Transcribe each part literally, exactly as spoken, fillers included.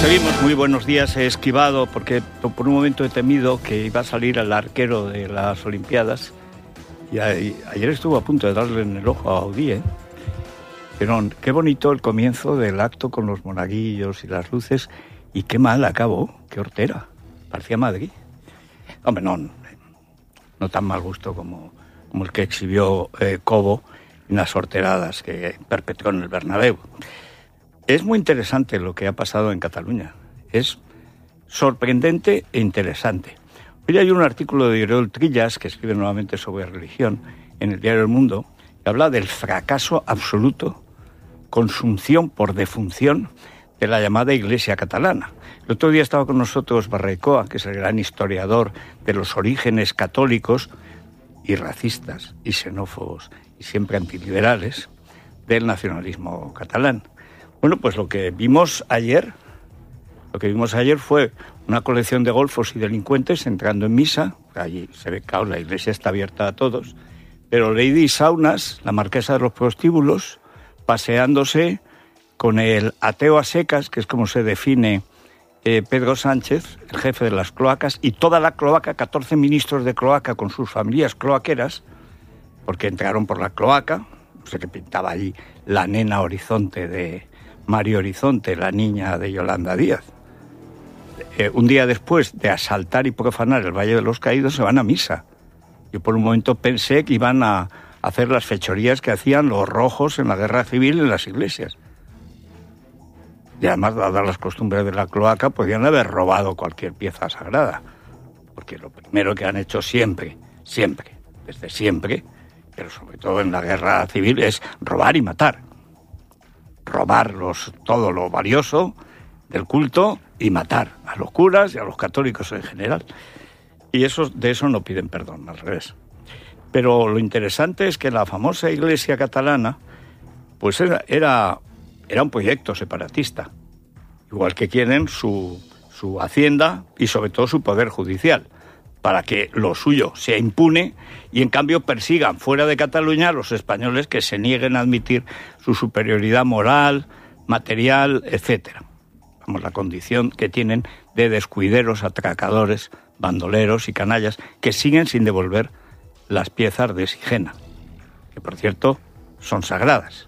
Seguimos, muy buenos días. He esquivado porque por un momento he temido que iba a salir el arquero de las Olimpiadas y ayer estuvo a punto de darle en el ojo a Audí, ¿eh? Pero qué bonito el comienzo del acto con los monaguillos y las luces, y qué mal acabó, qué hortera, parecía Madrid. Hombre, no, no tan mal gusto como, como el que exhibió eh, Cobo en las horteradas que perpetró en el Bernabéu. Es muy interesante lo que ha pasado en Cataluña. Es sorprendente e interesante. Hoy hay un artículo de Oriol Trillas, que escribe nuevamente sobre religión, en el diario El Mundo, que habla del fracaso absoluto, consunción por defunción, de la llamada Iglesia catalana. El otro día estaba con nosotros Barrecoa, que es el gran historiador de los orígenes católicos y racistas y xenófobos y siempre antiliberales del nacionalismo catalán. Bueno, pues lo que vimos ayer, lo que vimos ayer fue una colección de golfos y delincuentes entrando en misa. Allí se ve, claro, la iglesia está abierta a todos, pero Lady Saunas, la marquesa de los prostíbulos, paseándose con el ateo a secas, que es como se define eh, Pedro Sánchez, el jefe de las cloacas, y toda la cloaca, catorce ministros de cloaca con sus familias cloaqueras, porque entraron por la cloaca. No sé qué pintaba allí la nena Horizonte de Mario Horizonte, la niña de Yolanda Díaz. Eh, un día después de asaltar y profanar el Valle de los Caídos, se van a misa. Yo por un momento pensé que iban a hacer las fechorías que hacían los rojos en la guerra civil en las iglesias. Y además, dadas las costumbres de la cloaca, podían haber robado cualquier pieza sagrada. Porque lo primero que han hecho siempre, siempre, desde siempre, pero sobre todo en la guerra civil, es robar y matar. Robar los, todo lo valioso del culto y matar a los curas y a los católicos en general. Y eso, de eso no piden perdón, al revés. Pero lo interesante es que la famosa Iglesia catalana pues era, era, era un proyecto separatista, igual que quieren su, su hacienda y sobre todo su poder judicial, para que lo suyo sea impune y en cambio persigan fuera de Cataluña a los españoles que se nieguen a admitir su superioridad moral, material, etcétera. Vamos, la condición que tienen de descuideros, atracadores, bandoleros y canallas que siguen sin devolver las piezas de Sigena, que por cierto son sagradas.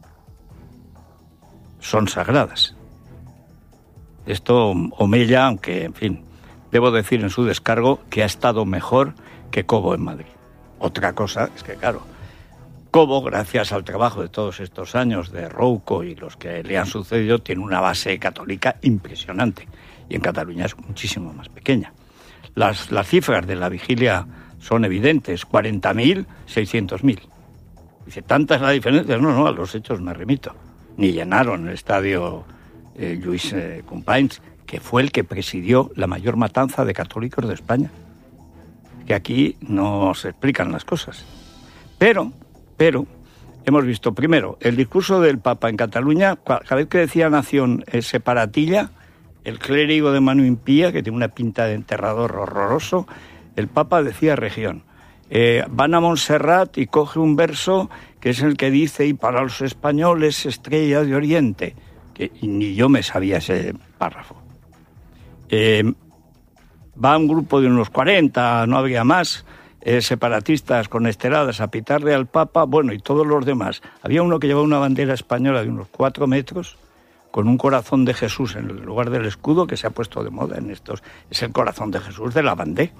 Son sagradas. Esto Omella, aunque, en fin, debo decir en su descargo que ha estado mejor que Cobo en Madrid. Otra cosa es que, claro, Cobo, gracias al trabajo de todos estos años de Rouco y los que le han sucedido, tiene una base católica impresionante. Y en Cataluña es muchísimo más pequeña. Las, las cifras de la vigilia son evidentes, cuarenta mil, seiscientos mil. Dice, ¿tanta es la diferencia? No, no, a los hechos me remito. Ni llenaron el estadio eh, Lluís eh, Companys, que fue el que presidió la mayor matanza de católicos de España. Que aquí no se explican las cosas. Pero, pero, hemos visto primero el discurso del Papa en Cataluña, cada vez que decía nación eh, separatilla, el clérigo de mano impía, que tiene una pinta de enterrador horroroso, el Papa decía región. Eh, van a Montserrat y coge un verso que es el que dice, y para los españoles estrella de Oriente, que y ni yo me sabía ese párrafo. Eh, va un grupo de unos cuarenta, no había más, eh, separatistas con esteladas a pitarle al Papa, bueno, y todos los demás. Había uno que llevaba una bandera española de unos cuatro metros, con un corazón de Jesús en el lugar del escudo, que se ha puesto de moda en estos. Es el corazón de Jesús de la bandera.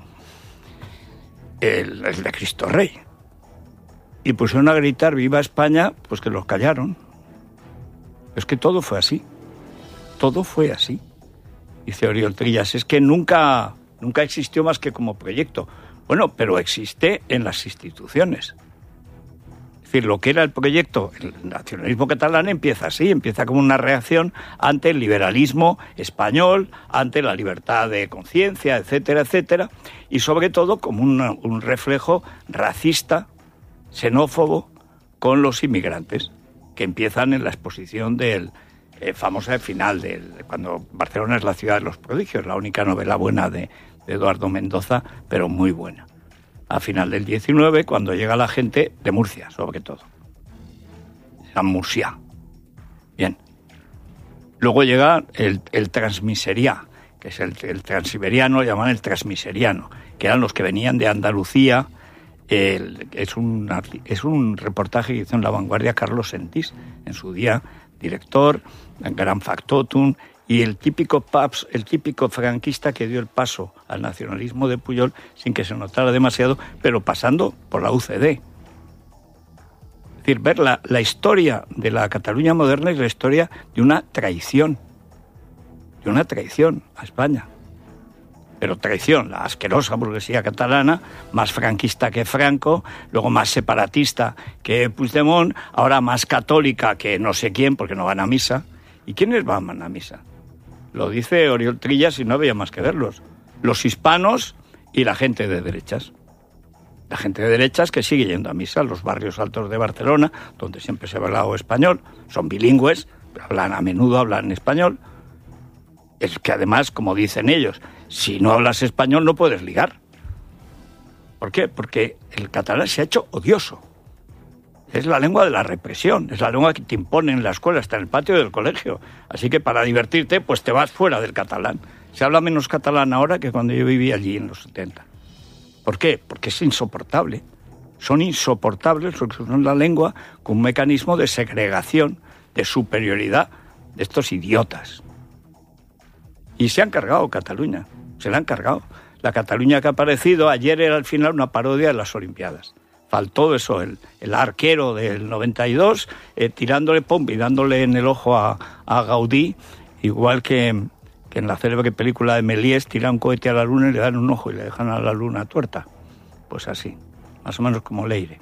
El, el de Cristo Rey. Y pusieron a gritar viva España, pues que los callaron. Es que todo fue así. Todo fue así. Dice Oriol Trillas, es que nunca, nunca existió más que como proyecto. Bueno, pero existe en las instituciones. Es decir, lo que era el proyecto, el nacionalismo catalán empieza así, empieza como una reacción ante el liberalismo español, ante la libertad de conciencia, etcétera, etcétera, y sobre todo como un, un reflejo racista, xenófobo, con los inmigrantes, que empiezan en la exposición del eh, famosa final, de cuando Barcelona es la ciudad de los prodigios, la única novela buena de, de Eduardo Mendoza, pero muy buena. A final del diecinueve, cuando llega la gente de Murcia, sobre todo. La Murcia. Bien. Luego llega el, el transmiserià, que es el, el transiberiano, lo llaman el transmiseriano, que eran los que venían de Andalucía. El, es, un, es un reportaje que hizo en La Vanguardia Carlos Sentís, en su día director, en gran factotum, y el típico paps, el típico franquista que dio el paso al nacionalismo de Pujol sin que se notara demasiado, pero pasando por la U C D. Es decir, ver la, la historia de la Cataluña moderna es la historia de una traición, de una traición a España. Pero traición, la asquerosa burguesía catalana, más franquista que Franco, luego más separatista que Puigdemont, ahora más católica que no sé quién, porque no van a misa. ¿Y quiénes van a misa? Lo dice Oriol Trillas y no había más que verlos. Los hispanos y la gente de derechas. La gente de derechas que sigue yendo a misa, los barrios altos de Barcelona, donde siempre se ha hablado español, son bilingües, hablan a menudo, hablan español. Es que además, como dicen ellos, si no hablas español no puedes ligar. ¿Por qué? Porque el catalán se ha hecho odioso. Es la lengua de la represión, es la lengua que te imponen en la escuela, está en el patio del colegio. Así que para divertirte, pues te vas fuera del catalán. Se habla menos catalán ahora que cuando yo vivía allí en los setenta. ¿Por qué? Porque es insoportable. Son insoportables porque son la lengua con un mecanismo de segregación, de superioridad de estos idiotas. Y se han cargado Cataluña, se la han cargado. La Cataluña que ha aparecido ayer era al final una parodia de las Olimpiadas. Faltó eso, el, el arquero del noventa y dos eh, tirándole pum y dándole en el ojo a, a Gaudí, igual que, que en la célebre película de Méliès tira un cohete a la luna y le dan un ojo y le dejan a la luna tuerta. Pues así, más o menos como Leire.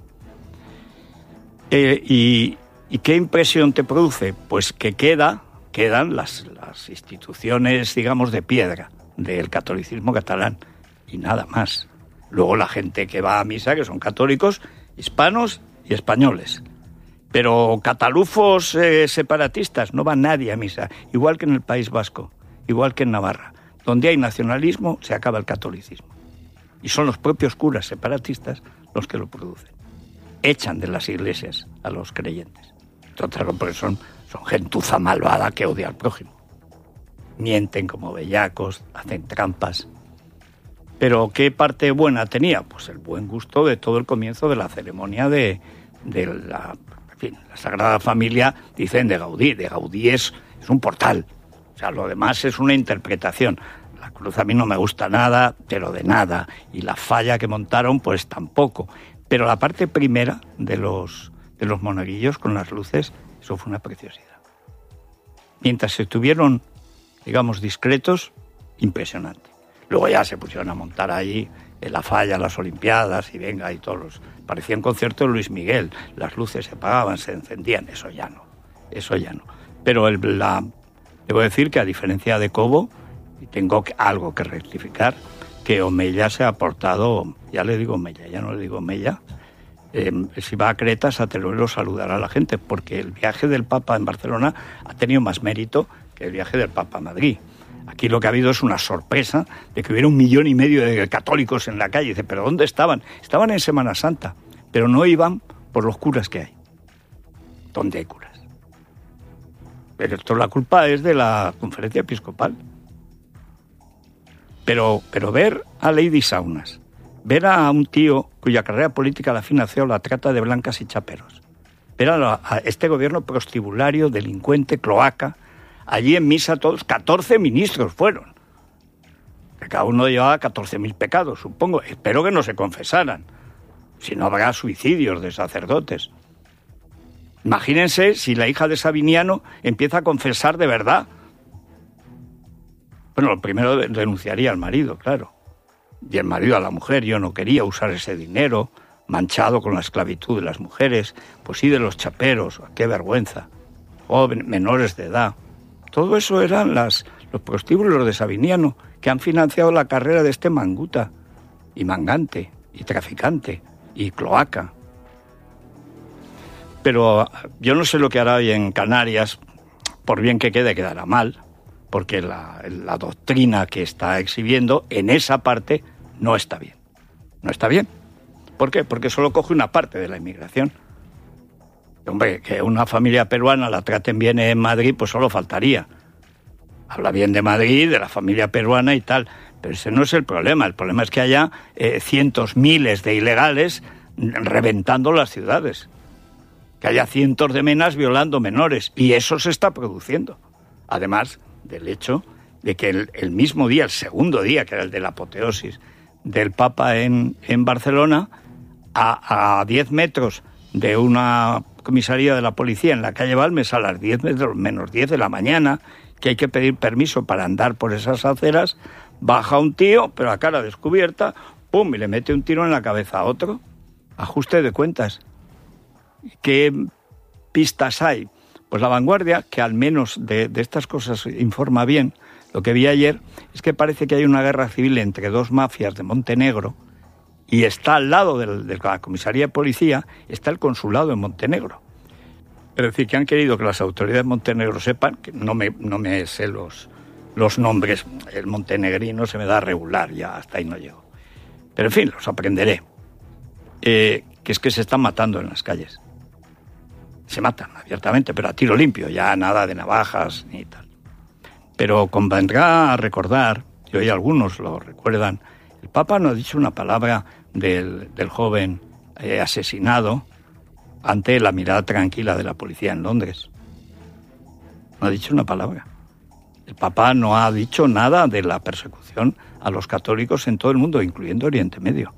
Eh, y, ¿Y qué impresión te produce? Pues que queda... quedan las, las instituciones, digamos, de piedra del catolicismo catalán y nada más. Luego la gente que va a misa, que son católicos, hispanos y españoles. Pero catalufos eh, separatistas, no va nadie a misa, igual que en el País Vasco, igual que en Navarra. Donde hay nacionalismo, se acaba el catolicismo. Y son los propios curas separatistas los que lo producen. Echan de las iglesias a los creyentes. Entonces, porque son... Son gentuza malvada que odia al prójimo. Mienten como bellacos, hacen trampas. Pero ¿qué parte buena tenía? Pues el buen gusto de todo el comienzo de la ceremonia de, de la, en fin, la Sagrada Familia, dicen de Gaudí. De Gaudí es, es un portal. O sea, lo demás es una interpretación. La cruz a mí no me gusta nada, pero de nada. Y la falla que montaron, pues tampoco. Pero la parte primera de los, de los monaguillos con las luces... Eso fue una preciosidad. Mientras estuvieron, digamos, discretos, impresionante. Luego ya se pusieron a montar allí en la falla, las Olimpiadas, y venga, y todos los... Parecía un concierto de Luis Miguel. Las luces se apagaban, se encendían. Eso ya no. Eso ya no. Pero el, la... debo decir que a diferencia de Cobo, y tengo algo que rectificar, que Omeya se ha portado... Ya le digo Omeya, ya no le digo Omeya... Eh, si va a Creta, Sateluelo saludará a la gente, porque el viaje del Papa en Barcelona ha tenido más mérito que el viaje del Papa a Madrid. Aquí lo que ha habido es una sorpresa de que hubiera un millón y medio de católicos en la calle. Dice, ¿pero dónde estaban? Estaban en Semana Santa, pero no iban por los curas que hay. ¿Dónde hay curas? Pero esto la culpa es de la conferencia episcopal. Pero, pero ver a Lady Saunas, ver a un tío cuya carrera política la financió la trata de blancas y chaperos. Ver a, a este gobierno prostibulario, delincuente, cloaca. Allí en misa todos, catorce ministros fueron. Que cada uno llevaba catorce mil pecados, supongo. Espero que no se confesaran. Si no habrá suicidios de sacerdotes. Imagínense si la hija de Sabiniano empieza a confesar de verdad. Bueno, lo primero denunciaría al marido, claro. Y el marido a la mujer. Yo no quería usar ese dinero manchado con la esclavitud de las mujeres, pues sí de los chaperos, qué vergüenza. Jóvenes, menores de edad. Todo eso eran las, los prostíbulos de Sabiniano que han financiado la carrera de este manguta y mangante y traficante y cloaca. Pero yo no sé lo que hará hoy en Canarias, por bien que quede, quedará mal. Porque la, la doctrina que está exhibiendo en esa parte no está bien. No está bien. ¿Por qué? Porque solo coge una parte de la inmigración. Hombre, que una familia peruana la traten bien en Madrid, pues solo faltaría. Habla bien de Madrid, de la familia peruana y tal, pero ese no es el problema. El problema es que haya eh, cientos, miles de ilegales reventando las ciudades. Que haya cientos de menas violando menores. Y eso se está produciendo. Además del hecho de que el, el mismo día, el segundo día, que era el de la apoteosis del Papa en, en Barcelona, a, a diez metros de una comisaría de la policía en la calle Balmes, a las diez metros menos diez de la mañana, que hay que pedir permiso para andar por esas aceras, baja un tío, pero a cara descubierta, pum, y le mete un tiro en la cabeza a otro. Ajuste de cuentas. ¿Qué pistas hay? Pues La Vanguardia, que al menos de, de estas cosas informa bien, lo que vi ayer es que parece que hay una guerra civil entre dos mafias de Montenegro y está al lado del, de la comisaría de policía, está el consulado en Montenegro. Es decir, que han querido que las autoridades de Montenegro sepan, que no me, no me sé los, los nombres, el montenegrino se me da regular, ya hasta ahí no llego. Pero en fin, los aprenderé. Eh, que es que se están matando en las calles. Se matan abiertamente, pero a tiro limpio, ya nada de navajas ni tal. Pero convendrá recordar, y hoy algunos lo recuerdan, el Papa no ha dicho una palabra del, del joven eh, asesinado ante la mirada tranquila de la policía en Londres. No ha dicho una palabra. El Papa no ha dicho nada de la persecución a los católicos en todo el mundo, incluyendo Oriente Medio.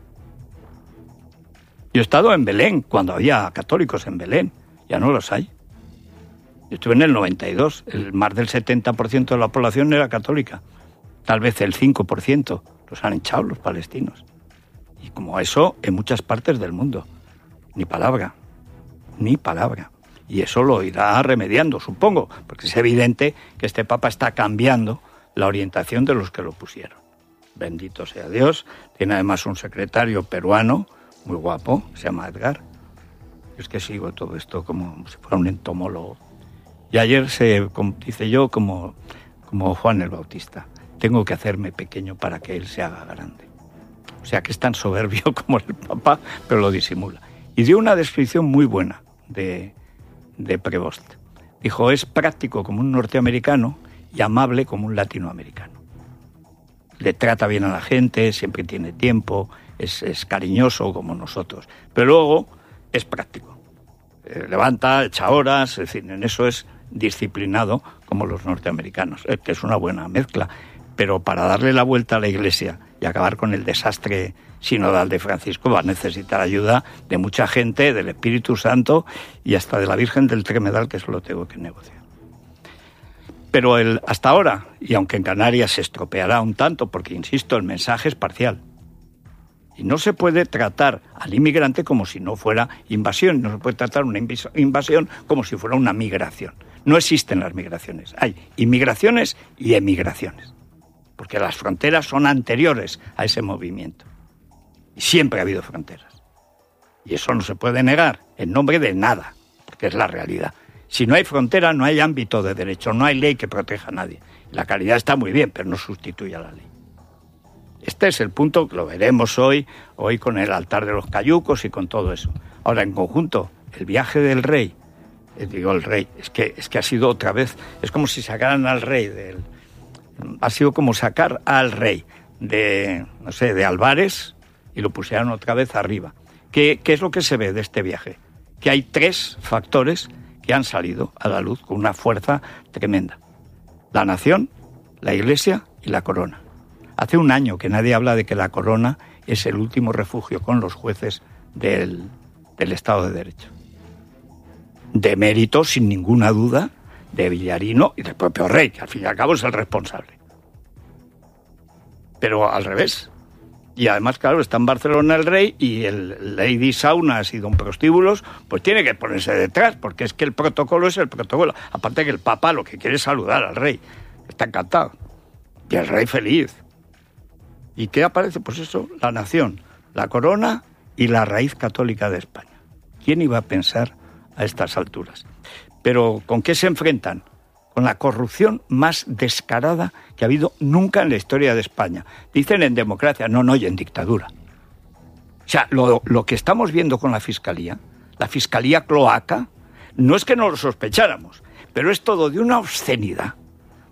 Yo he estado en Belén, cuando había católicos en Belén. Ya no los hay. Yo estuve en el noventa y dos. El, más del setenta por ciento de la población era católica. Tal vez el cinco por ciento. Los han echado los palestinos. Y como eso, en muchas partes del mundo. Ni palabra. Ni palabra. Y eso lo irá remediando, supongo. Porque es evidente que este Papa está cambiando la orientación de los que lo pusieron. Bendito sea Dios. Tiene además un secretario peruano muy guapo, se llama Edgar. Es que sigo todo esto como si fuera un entomólogo. Y ayer se dice yo como, como Juan el Bautista, tengo que hacerme pequeño para que él se haga grande. O sea que es tan soberbio como el Papa, pero lo disimula. Y dio una descripción muy buena de, de Prevost. Dijo, es práctico como un norteamericano y amable como un latinoamericano. Le trata bien a la gente, siempre tiene tiempo, es, es cariñoso como nosotros. Pero luego es práctico. Eh, levanta, echa horas, es decir, en eso es disciplinado como los norteamericanos, eh, que es una buena mezcla. Pero para darle la vuelta a la Iglesia y acabar con el desastre sinodal de Francisco va a necesitar ayuda de mucha gente, del Espíritu Santo y hasta de la Virgen del Tremedal, que eso lo tengo que negociar. Pero el, hasta ahora, y aunque en Canarias se estropeará un tanto, porque, insisto, el mensaje es parcial. Y no se puede tratar al inmigrante como si no fuera invasión, no se puede tratar una invasión como si fuera una migración. No existen las migraciones, hay inmigraciones y emigraciones, porque las fronteras son anteriores a ese movimiento. Y siempre ha habido fronteras. Y eso no se puede negar en nombre de nada, porque es la realidad. Si no hay frontera, no hay ámbito de derecho, no hay ley que proteja a nadie. La caridad está muy bien, pero no sustituye a la ley. Este es el punto que lo veremos hoy, hoy con el altar de los cayucos y con todo eso. Ahora, en conjunto, el viaje del rey, eh, digo el rey, es que, es que ha sido otra vez, es como si sacaran al rey del... Ha sido como sacar al rey de, no sé, de Álvarez y lo pusieron otra vez arriba. ¿Qué, qué es lo que se ve de este viaje? Que hay tres factores que han salido a la luz con una fuerza tremenda. La nación, la Iglesia y la corona. Hace un año que nadie habla de que la corona es el último refugio con los jueces del, del Estado de Derecho. De mérito, sin ninguna duda, de Villarino y del propio rey, que al fin y al cabo es el responsable. Pero al revés. Y además, claro, está en Barcelona el rey y el Lady Saunas y don Prostíbulos, pues tiene que ponerse detrás, porque es que el protocolo es el protocolo. Aparte que el Papa lo que quiere es saludar al rey. Está encantado. Y el rey feliz. ¿Y qué aparece? Pues eso, la nación, la corona y la raíz católica de España. ¿Quién iba a pensar a estas alturas? Pero ¿con qué se enfrentan? Con la corrupción más descarada que ha habido nunca en la historia de España. Dicen en democracia, no, no, y en dictadura. O sea, lo, lo que estamos viendo con la Fiscalía, la Fiscalía cloaca, no es que no lo sospecháramos, pero es todo de una obscenidad,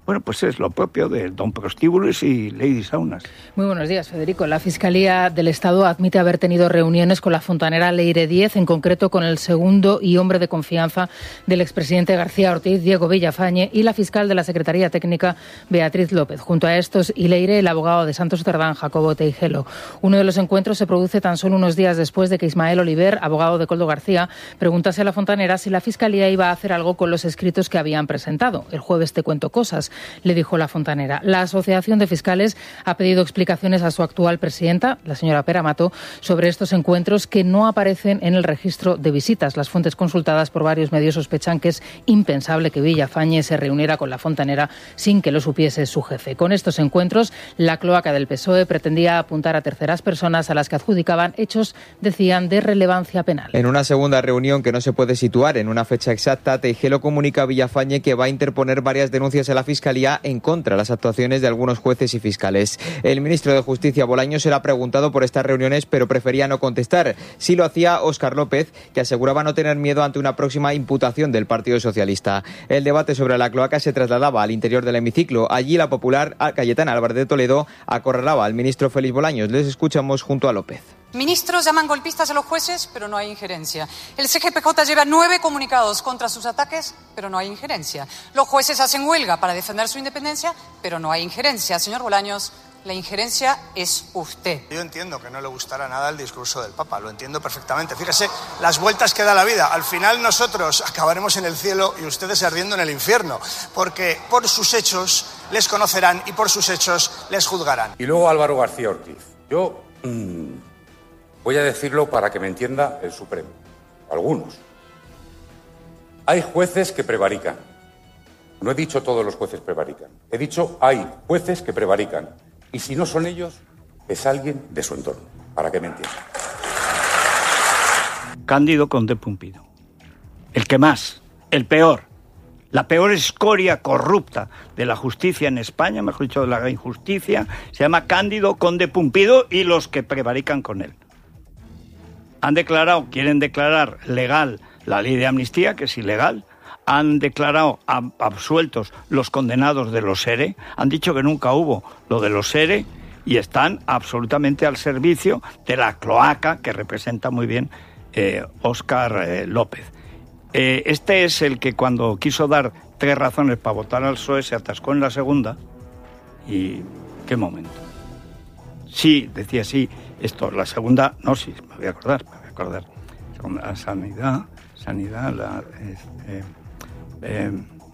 Bueno, pues es lo propio de Don Prostíbulos y Lady Saunas. Muy buenos días, Federico. La Fiscalía del Estado admite haber tenido reuniones con la fontanera Leire Díez, en concreto con el segundo y hombre de confianza del expresidente García Ortiz, Diego Villafañe, y la fiscal de la Secretaría Técnica, Beatriz López. Junto a estos y Leire, el abogado de Santos Cerdán, Jacobo Teijelo. Uno de los encuentros se produce tan solo unos días después de que Ismael Oliver, abogado de Koldo García, preguntase a la fontanera si la Fiscalía iba a hacer algo con los escritos que habían presentado. El jueves te cuento cosas, le dijo la fontanera. La Asociación de Fiscales ha pedido explicaciones a su actual presidenta, la señora Pera Mato, sobre estos encuentros que no aparecen en el registro de visitas. Las fuentes consultadas por varios medios sospechan que es impensable que Villafañe se reuniera con la fontanera sin que lo supiese su jefe. Con estos encuentros, la cloaca del P S O E pretendía apuntar a terceras personas a las que adjudicaban hechos, decían, de relevancia penal. En una segunda reunión que no se puede situar en una fecha exacta, Teijelo comunica a Villafañe que va a interponer varias denuncias a la Fiscalía en contra de las actuaciones de algunos jueces y fiscales. El ministro de Justicia, Bolaños, era preguntado por estas reuniones, pero prefería no contestar. Sí lo hacía Óscar López, que aseguraba no tener miedo ante una próxima imputación del Partido Socialista. El debate sobre la cloaca se trasladaba al interior del hemiciclo. Allí la popular Cayetana Álvarez de Toledo acorralaba al ministro Félix Bolaños. Les escuchamos junto a López. Ministros llaman golpistas a los jueces, pero no hay injerencia. El C G P J lleva nueve comunicados contra sus ataques, pero no hay injerencia. Los jueces hacen huelga para defender su independencia, pero no hay injerencia. Señor Bolaños, la injerencia es usted. Yo entiendo que no le gustará nada el discurso del Papa, lo entiendo perfectamente. Fíjese las vueltas que da la vida. Al final nosotros acabaremos en el cielo y ustedes ardiendo en el infierno, porque por sus hechos les conocerán y por sus hechos les juzgarán. Y luego Álvaro García Ortiz. Yo... Mmm... Voy a decirlo para que me entienda el Supremo. Algunos. Hay jueces que prevarican. No he dicho todos los jueces prevarican. He dicho hay jueces que prevarican. Y si no son ellos, es alguien de su entorno. Para que me entienda. Cándido Conde Pumpido. El que más, el peor. La peor escoria corrupta de la justicia en España, mejor dicho, de la injusticia, se llama Cándido Conde Pumpido y los que prevarican con él. Han declarado, quieren declarar legal la ley de amnistía, que es ilegal. Han declarado absueltos los condenados de los ERE. Han dicho que nunca hubo lo de los ERE y están absolutamente al servicio de la cloaca que representa muy bien eh, Óscar eh, López. Eh, este es el que cuando quiso dar tres razones para votar al P S O E se atascó en la segunda. Y qué momento. Sí, decía sí, esto, la segunda, no, sí, me voy a acordar, me voy a acordar. La sanidad, sanidad, la... Este, eh,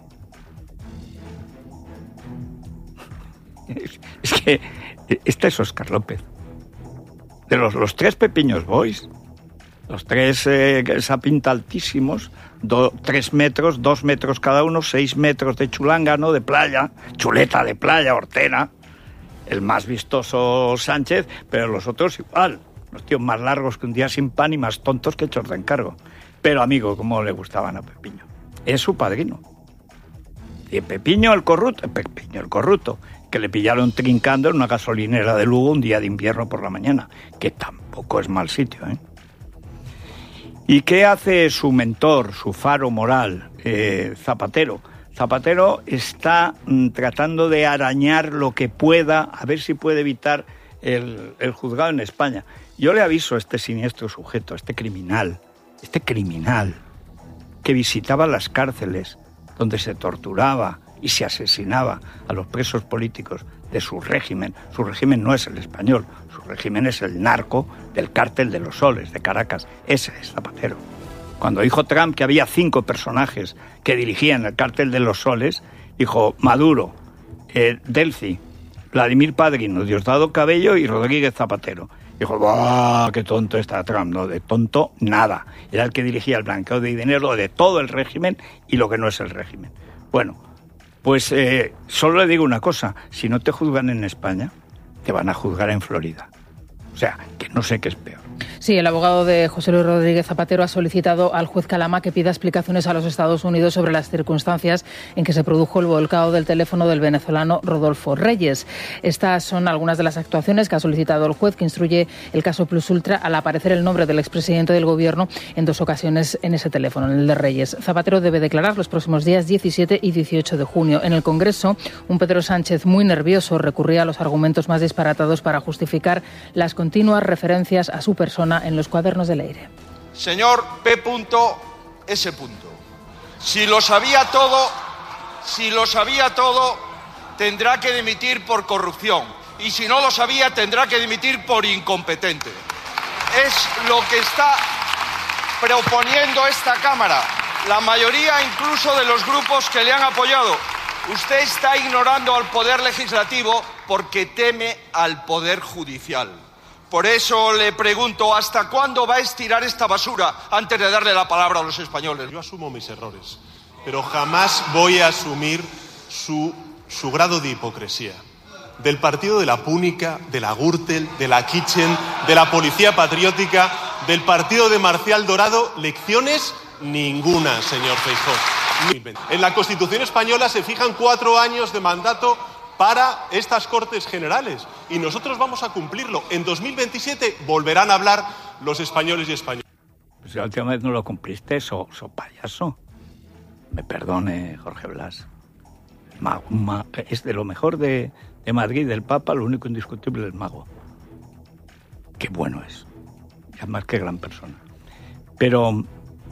es, es que este es Óscar López. De los, los tres Pepiños Boys, los tres eh, esa pinta altísimos, do, tres metros, dos metros cada uno, seis metros de chulángano, de playa, chuleta de playa, hortera. El más vistoso Sánchez, pero los otros igual. Los tíos más largos que un día sin pan y más tontos que hechos de encargo. Pero, amigo, ¿cómo le gustaban a Pepiño? Es su padrino. Y Pepiño el corrupto, Pepiño el corrupto, que le pillaron trincando en una gasolinera de Lugo un día de invierno por la mañana, que tampoco es mal sitio, ¿eh? ¿Y qué hace su mentor, su faro moral, eh, Zapatero? Zapatero está mm, tratando de arañar lo que pueda, a ver si puede evitar el, el juzgado en España. Yo le aviso a este siniestro sujeto, a este criminal, este criminal, que visitaba las cárceles donde se torturaba y se asesinaba a los presos políticos de su régimen. Su régimen no es el español, su régimen es el narco del cártel de los Soles, de Caracas. Ese es Zapatero. Cuando dijo Trump que había cinco personajes que dirigían el cártel de los Soles, dijo Maduro, eh, Delcy, Vladimir Padrino, Diosdado Cabello y Rodríguez Zapatero. Dijo, ¡ah, qué tonto está Trump! No, de tonto, nada. Era el que dirigía el blanqueo de dinero de todo el régimen y lo que no es el régimen. Bueno, pues eh, solo le digo una cosa. Si no te juzgan en España, te van a juzgar en Florida. O sea, que no sé qué es peor. Sí, el abogado de José Luis Rodríguez Zapatero ha solicitado al juez Calama que pida explicaciones a los Estados Unidos sobre las circunstancias en que se produjo el volcado del teléfono del venezolano Rodolfo Reyes. Estas son algunas de las actuaciones que ha solicitado el juez, que instruye el caso Plus Ultra al aparecer el nombre del expresidente del Gobierno en dos ocasiones en ese teléfono, en el de Reyes. Zapatero debe declarar los próximos días diecisiete y dieciocho de junio. En el Congreso, un Pedro Sánchez muy nervioso recurría a los argumentos más disparatados para justificar las continuas referencias a su persona en los cuadernos de Leire. Señor P. S. Si lo sabía todo, si lo sabía todo, tendrá que dimitir por corrupción. Y si no lo sabía, tendrá que dimitir por incompetente. Es lo que está proponiendo esta Cámara. La mayoría incluso de los grupos que le han apoyado. Usted está ignorando al Poder Legislativo porque teme al Poder Judicial. Por eso le pregunto, ¿hasta cuándo va a estirar esta basura antes de darle la palabra a los españoles? Yo asumo mis errores, pero jamás voy a asumir su, su grado de hipocresía. Del partido de la Púnica, de la Gürtel, de la Kitchen, de la Policía Patriótica, del partido de Marcial Dorado, lecciones ninguna, señor Feijóo. En la Constitución española se fijan cuatro años de mandato para estas Cortes Generales y nosotros vamos a cumplirlo. En dos mil veintisiete volverán a hablar los españoles y españolas. Pues la última vez no lo cumpliste, so, so payaso. Me perdone, Jorge Blas. Mago, ma, es de lo mejor de, de Madrid, del Papa, lo único indiscutible es mago. Qué bueno es. Y además, qué gran persona. Pero...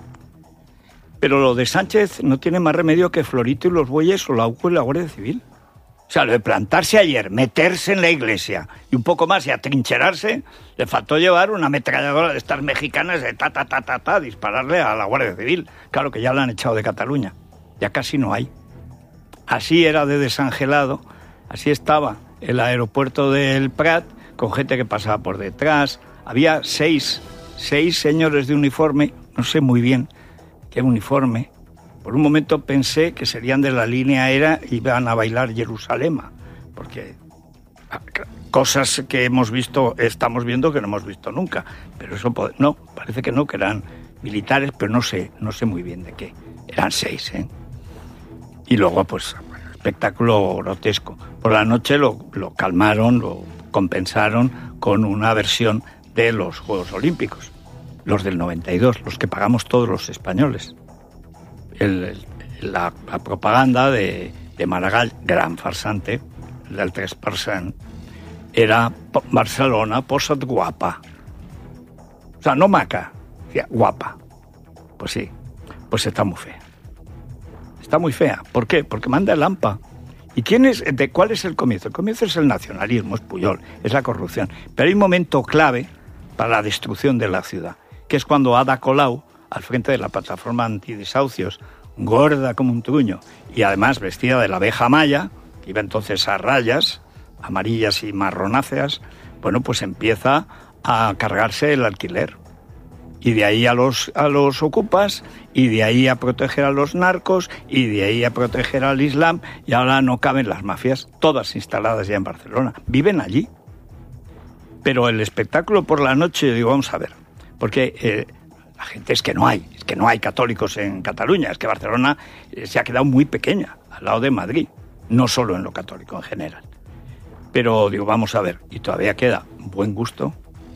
Pero lo de Sánchez no tiene más remedio que Florito y los Bueyes o la U C U y la Guardia Civil. O sea, lo de plantarse ayer, meterse en la iglesia y un poco más y atrincherarse, le faltó llevar una ametralladora de estas mexicanas de ta, ta, ta, ta, ta, dispararle a la Guardia Civil. Claro que ya la han echado de Cataluña. Ya casi no hay. Así era de desangelado, así estaba el aeropuerto del Prat, con gente que pasaba por detrás. Había seis, seis señores de uniforme, no sé muy bien qué uniforme. Por un momento pensé que serían de la línea aérea y iban a bailar Jerusalema, porque cosas que hemos visto, estamos viendo que no hemos visto nunca, pero eso no, parece que no, que eran militares, pero no sé, no sé muy bien de qué. Eran seis, ¿eh? Y luego, pues, espectáculo grotesco. Por la noche lo, lo calmaron, lo compensaron con una versión de los Juegos Olímpicos, los del noventa y dos, los que pagamos todos los españoles. El, el, la, la propaganda de, de Maragall, gran farsante, del tres por ciento, era Barcelona, posa't guapa. O sea, no maca, decía guapa. Pues sí, pues está muy fea. Está muy fea. ¿Por qué? Porque manda el AMPA. ¿Y quién es, de cuál es el comienzo? El comienzo es el nacionalismo, es Pujol, es la corrupción. Pero hay un momento clave para la destrucción de la ciudad, que es cuando Ada Colau, al frente de la plataforma antidesahucios, gorda como un truño, y además vestida de la abeja maya, que iba entonces a rayas, amarillas y marronáceas, bueno, pues empieza a cargarse el alquiler. Y de ahí a los, a los ocupas, y de ahí a proteger a los narcos, y de ahí a proteger al Islam, y ahora no caben las mafias, todas instaladas ya en Barcelona. Viven allí. Pero el espectáculo por la noche, digo, vamos a ver, porque eh, la gente es que no hay, es que no hay católicos en Cataluña, es que Barcelona eh, se ha quedado muy pequeña, al lado de Madrid, no solo en lo católico en general. Pero digo, vamos a ver, y todavía queda buen gusto,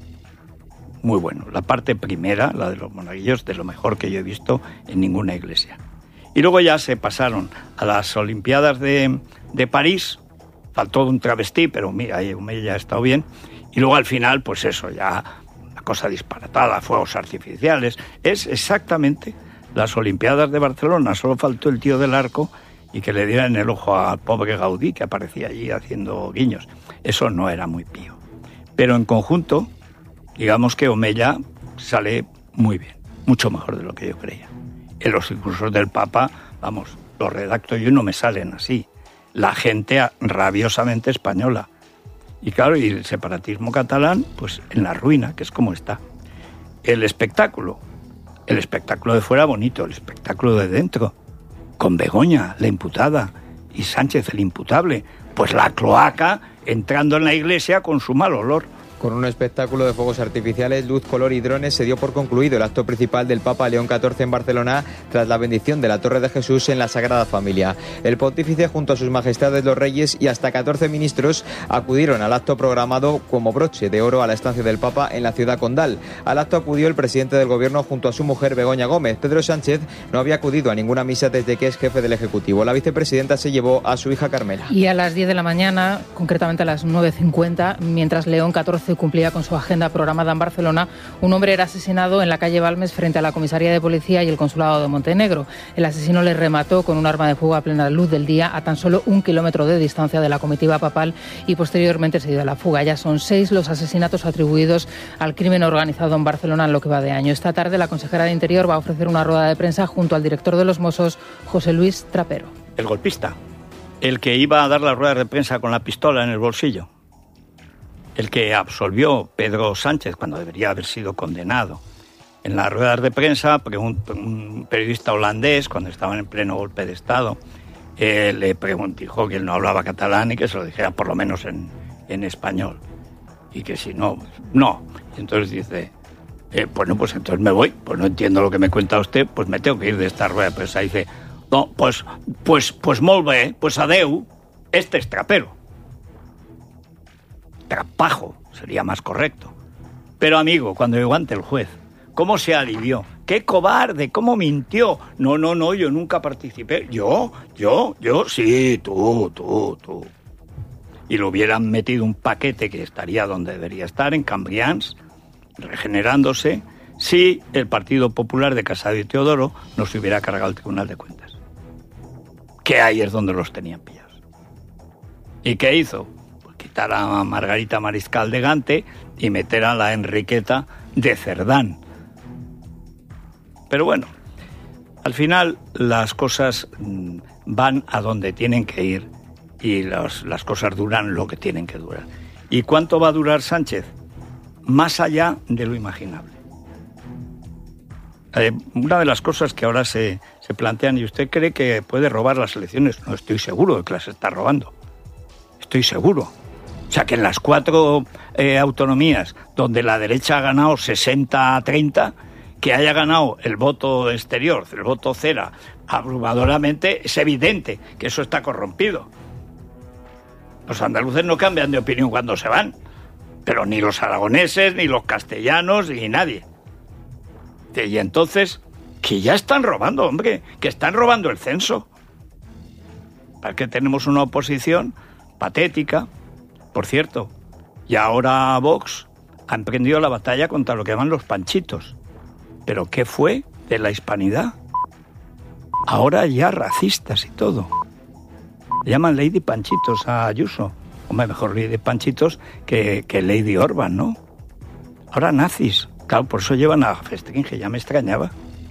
muy bueno. La parte primera, la de los monaguillos, de lo mejor que yo he visto en ninguna iglesia. Y luego ya se pasaron a las Olimpiadas de, de París, faltó un travestí, pero mira, ahí ya ha estado bien. Y luego al final, pues eso, ya una cosa disparatada, fuegos artificiales. Es exactamente las Olimpiadas de Barcelona, solo faltó el tío del arco y que le dieran el ojo al pobre Gaudí, que aparecía allí haciendo guiños. Eso no era muy pío. Pero en conjunto, digamos que Omeya sale muy bien, mucho mejor de lo que yo creía. En los discursos del Papa, vamos, los redacto yo y no me salen así. La gente rabiosamente española. Y claro, y el separatismo catalán, pues en la ruina, que es como está. El espectáculo, el espectáculo de fuera bonito, el espectáculo de dentro, con Begoña, la imputada, y Sánchez, el imputable, pues la cloaca entrando en la iglesia con su mal olor. Con un espectáculo de fuegos artificiales, luz, color y drones se dio por concluido el acto principal del Papa León catorce en Barcelona tras la bendición de la Torre de Jesús en la Sagrada Familia. El pontífice, junto a sus majestades los reyes y hasta catorce ministros, acudieron al acto programado como broche de oro a la estancia del Papa en la ciudad condal. Al acto acudió el presidente del gobierno junto a su mujer Begoña Gómez. Pedro Sánchez no había acudido a ninguna misa desde que es jefe del Ejecutivo. La vicepresidenta se llevó a su hija Carmela. Y a las diez de la mañana, concretamente a las nueve cincuenta, mientras León catorce cumplía con su agenda programada en Barcelona, un hombre era asesinado en la calle Balmes frente a la comisaría de policía y el consulado de Montenegro. El asesino le remató con un arma de fuego a plena luz del día a tan solo un kilómetro de distancia de la comitiva papal y posteriormente se dio a la fuga. Ya son seis los asesinatos atribuidos al crimen organizado en Barcelona en lo que va de año. Esta tarde la consejera de Interior va a ofrecer una rueda de prensa junto al director de los Mossos, José Luis Trapero. El golpista, el que iba a dar la rueda de prensa con la pistola en el bolsillo, el que absolvió Pedro Sánchez cuando debería haber sido condenado. En las ruedas de prensa, un, un periodista holandés, cuando estaban en pleno golpe de Estado, eh, le preguntó, dijo que él no hablaba catalán y que se lo dijera por lo menos en, en español. Y que si no, no. Y entonces dice, eh, bueno, pues entonces me voy, pues no entiendo lo que me cuenta usted, pues me tengo que ir de esta rueda de prensa. Y dice, no, pues, pues, pues molt bé, pues adeu, este es Trapero. Trapajo sería más correcto. Pero amigo, cuando llegó ante el juez, ¿cómo se alivió? ¡Qué cobarde! ¿Cómo mintió? No, no, no, yo nunca participé. Yo, yo, yo, sí, tú, tú, tú. Y lo hubieran metido un paquete que estaría donde debería estar, en Cambrians, regenerándose, si el Partido Popular de Casado y Teodoro no se hubiera cargado el Tribunal de Cuentas. Que ahí es donde los tenían pillados. ¿Y qué hizo? Quitar a Margarita Mariscal de Gante y meter a la Enriqueta de Cerdán. Pero bueno, al final las cosas van a donde tienen que ir y las, las cosas duran lo que tienen que durar. ¿Y cuánto va a durar Sánchez? Más allá de lo imaginable. Eh, una de las cosas que ahora se, se plantean, ¿y usted cree que puede robar las elecciones? No estoy seguro de que las está robando. Estoy seguro. O sea, que en las cuatro eh, autonomías donde la derecha ha ganado sesenta a treinta, que haya ganado el voto exterior, el voto cera, abrumadoramente, es evidente que eso está corrompido. Los andaluces no cambian de opinión cuando se van, pero ni los aragoneses, ni los castellanos, ni nadie. Y entonces, que ya están robando, hombre, que están robando el censo. ¿Para qué tenemos una oposición patética? Por cierto, y ahora Vox ha emprendido la batalla contra lo que llaman los panchitos. ¿Pero qué fue de la hispanidad? Ahora ya racistas y todo. Le llaman Lady Panchitos a Ayuso. Hombre, mejor Lady Panchitos que, que Lady Orban, ¿no? Ahora nazis. Claro, por eso llevan a Festringe, ya me extrañaba.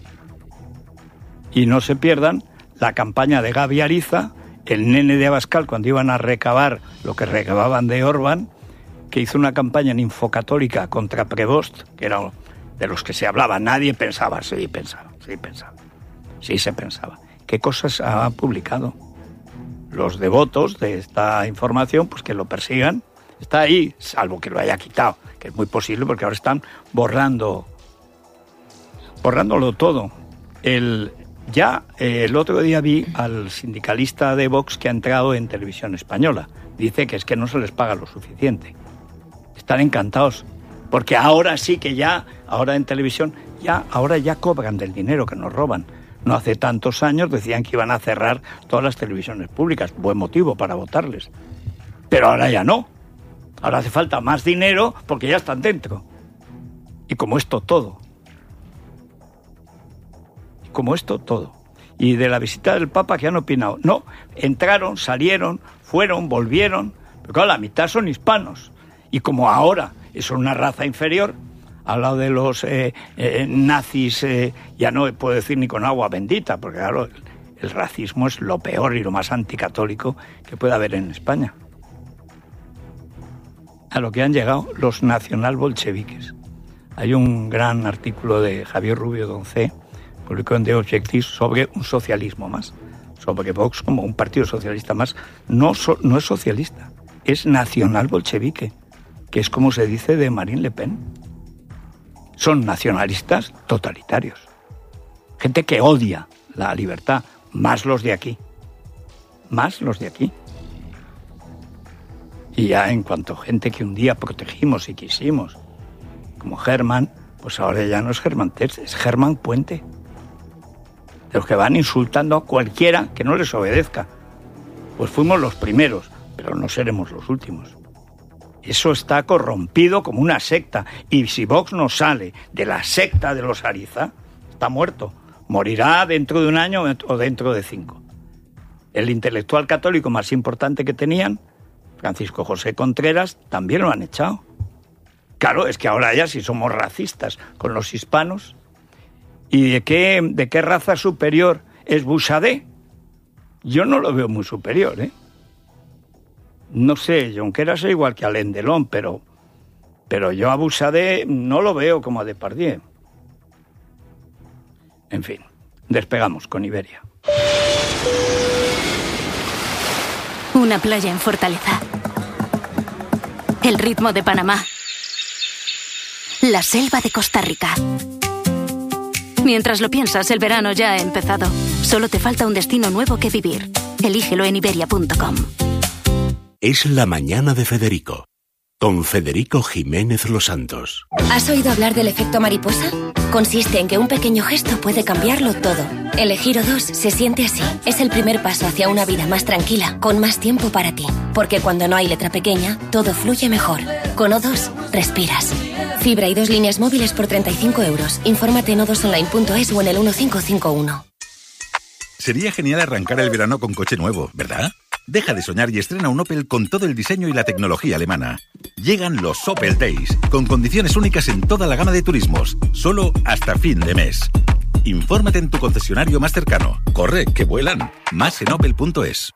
Y no se pierdan la campaña de Gaby Ariza, el nene de Abascal, cuando iban a recabar lo que recababan de Orban, que hizo una campaña ninfocatólica contra Prevost, que era de los que se hablaba. Nadie pensaba, sí pensaba, sí pensaba, sí se pensaba. ¿Qué cosas ha publicado? Los devotos de esta información, pues que lo persigan. Está ahí, salvo que lo haya quitado, que es muy posible porque ahora están borrando, borrándolo todo. El... Ya eh, el otro día vi al sindicalista de Vox que ha entrado en Televisión Española. Dice que es que no se les paga lo suficiente. Están encantados, porque ahora sí que ya, ahora en televisión, ya ahora ya cobran del dinero que nos roban. No hace tantos años decían que iban a cerrar todas las televisiones públicas. Buen motivo para votarles. Pero ahora ya no. Ahora hace falta más dinero porque ya están dentro. Y como esto todo. Como esto todo. Y de la visita del Papa, ¿qué han opinado? No, entraron, salieron, fueron, volvieron, pero claro, la mitad son hispanos. Y como ahora es una raza inferior, ha hablado de los eh, eh, nazis, eh, ya no puedo decir ni con agua bendita, porque claro, el, el racismo es lo peor y lo más anticatólico que puede haber en España. A lo que han llegado los nacional-bolcheviques. Hay un gran artículo de Javier Rubio Doncé, publicó en The Objective, sobre un socialismo más, sobre Vox como un partido socialista más. No, so, no es socialista, es nacional bolchevique. que es como se dice de Marine Le Pen. Son nacionalistas totalitarios. Gente que odia la libertad, más los de aquí. Más los de aquí. Y ya en cuanto a gente que un día protegimos y quisimos, como Germán, pues ahora ya no es Germán Terz, es Germán Puente. De los que van insultando a cualquiera que no les obedezca. Pues fuimos los primeros, pero no seremos los últimos. Eso está corrompido como una secta. Y si Vox no sale de la secta de los Ariza, está muerto. Morirá dentro de un año o dentro de cinco. El intelectual católico más importante que tenían, Francisco José Contreras, también lo han echado. Claro, es que ahora ya si somos racistas con los hispanos. ¿Y de qué, de qué raza superior es Bouchardet? Yo no lo veo muy superior, ¿eh? No sé, Junqueras es igual que Alain Delon, pero, pero yo a Bouchardet no lo veo como a Depardieu. En fin, despegamos con Iberia. Una playa en Fortaleza. El ritmo de Panamá. La selva de Costa Rica. Mientras lo piensas, el verano ya ha empezado. Solo te falta un destino nuevo que vivir. Elígelo en iberia punto com. Es la mañana de Federico, con Federico Jiménez Los Santos. ¿Has oído hablar del efecto mariposa? Consiste en que un pequeño gesto puede cambiarlo todo. Elegir O dos se siente así. Es el primer paso hacia una vida más tranquila, con más tiempo para ti. Porque cuando no hay letra pequeña, todo fluye mejor. Con O dos, respiras. Fibra y dos líneas móviles por treinta y cinco euros. Infórmate en o dos online punto es o en el uno cinco cinco uno. Sería genial arrancar el verano con coche nuevo, ¿verdad? Deja de soñar y estrena un Opel con todo el diseño y la tecnología alemana. Llegan los Opel Days, con condiciones únicas en toda la gama de turismos, solo hasta fin de mes. Infórmate en tu concesionario más cercano. Corre, que vuelan. Más en opel punto es.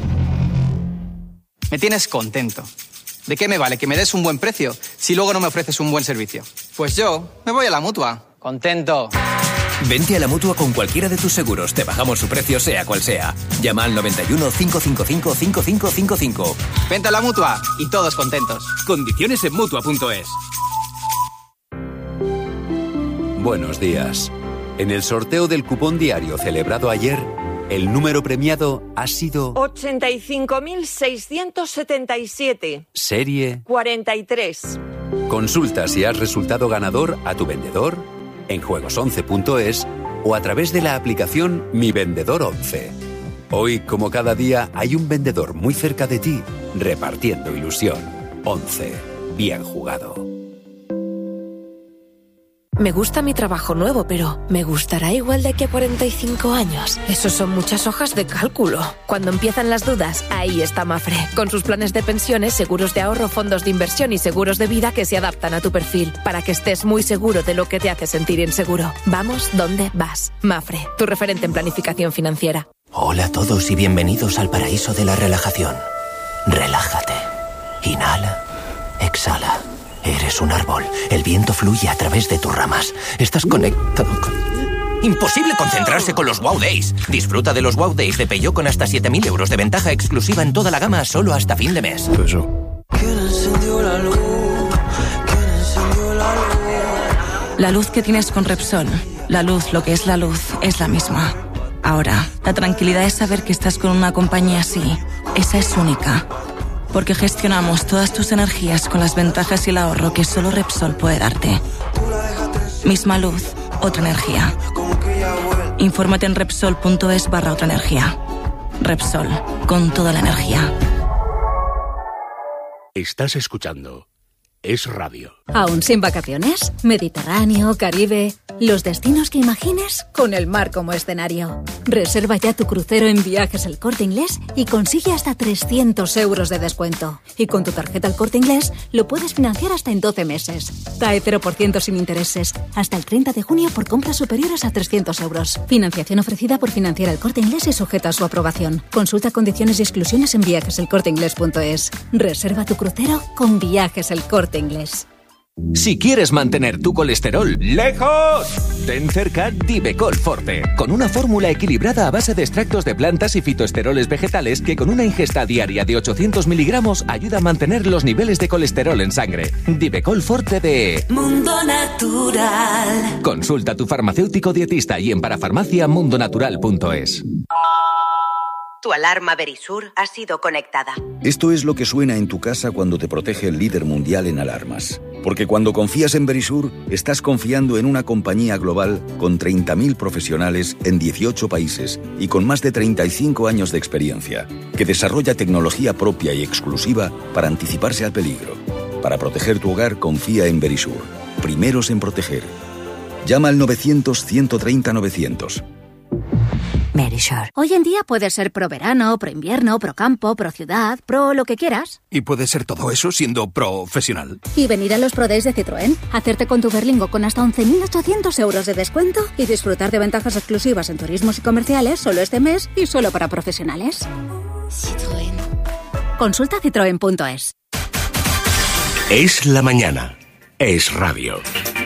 Me tienes contento. ¿De qué me vale que me des un buen precio si luego no me ofreces un buen servicio? Pues yo me voy a la Mutua. Contento. Vente a la Mutua con cualquiera de tus seguros. Te bajamos su precio sea cual sea. Llama al noventa y uno, cinco cinco cinco, cinco cinco cinco cinco. Vente a la Mutua y todos contentos. Condiciones en mutua punto es. Buenos días. En el sorteo del cupón diario celebrado ayer, el número premiado ha sido ochenta y cinco mil seiscientos setenta y siete. Serie cuarenta y tres. Consulta si has resultado ganador a tu vendedor, en juegos once punto es o a través de la aplicación Mi Vendedor once. Hoy, como cada día, hay un vendedor muy cerca de ti, repartiendo ilusión. once. Bien jugado. Me gusta mi trabajo nuevo, pero ¿me gustará igual de aquí a cuarenta y cinco años? Eso son muchas hojas de cálculo. Cuando empiezan las dudas, ahí está Mafre. Con sus planes de pensiones, seguros de ahorro, fondos de inversión y seguros de vida que se adaptan a tu perfil, para que estés muy seguro de lo que te hace sentir inseguro. Vamos donde vas. Mafre, tu referente en planificación financiera. Hola a todos y bienvenidos al paraíso de la relajación. Relájate. Inhala. Exhala. Eres un árbol. El viento fluye a través de tus ramas. Estás conectado con... Imposible concentrarse con los Wow Days. Disfruta de los Wow Days de Peugeot con hasta siete mil euros de ventaja exclusiva en toda la gama solo hasta fin de mes. ¿Quién encendió la luz? ¿Quién encendió la luz? La luz que tienes con Repsol, la luz, lo que es la luz, es la misma. Ahora, la tranquilidad es saber que estás con una compañía así. Esa es única. Porque gestionamos todas tus energías con las ventajas y el ahorro que solo Repsol puede darte. Misma luz, otra energía. Infórmate en Repsol punto es barra otra energía. Repsol, con toda la energía. Estás escuchando Es Radio. ¿Aún sin vacaciones? Mediterráneo, Caribe... Los destinos que imagines con el mar como escenario. Reserva ya tu crucero en Viajes El Corte Inglés y consigue hasta trescientos euros de descuento. Y con tu tarjeta El Corte Inglés lo puedes financiar hasta en doce meses. T A E cero por ciento sin intereses. Hasta el treinta de junio por compras superiores a trescientos euros. Financiación ofrecida por Financiera El Corte Inglés y sujeta a su aprobación. Consulta condiciones y exclusiones en viajes el corte inglés punto es. Reserva tu crucero con Viajes El Corte Inglés. Si quieres mantener tu colesterol lejos, ten cerca Divecol Forte, con una fórmula equilibrada a base de extractos de plantas y fitoesteroles vegetales que con una ingesta diaria de ochocientos miligramos ayuda a mantener los niveles de colesterol en sangre. Divecol Forte de Mundo Natural. Consulta a tu farmacéutico dietista y en parafarmacia mundonatural punto es. Tu alarma Verisur ha sido conectada. Esto es lo que suena en tu casa cuando te protege el líder mundial en alarmas. Porque cuando confías en Verisur, estás confiando en una compañía global con treinta mil profesionales en dieciocho países y con más de treinta y cinco años de experiencia, que desarrolla tecnología propia y exclusiva para anticiparse al peligro. Para proteger tu hogar, confía en Verisur. Primeros en proteger. Llama al novecientos, ciento treinta, novecientos. Verisur. Hoy en día puedes ser pro verano, pro invierno, pro campo, pro ciudad, pro lo que quieras. Y puede ser todo eso siendo profesional. Y venir a los Pro Days de Citroën, hacerte con tu Berlingo con hasta once mil ochocientos euros de descuento y disfrutar de ventajas exclusivas en turismos y comerciales solo este mes y solo para profesionales. Citroën. Consulta citroen punto es. Es la mañana. Es radio.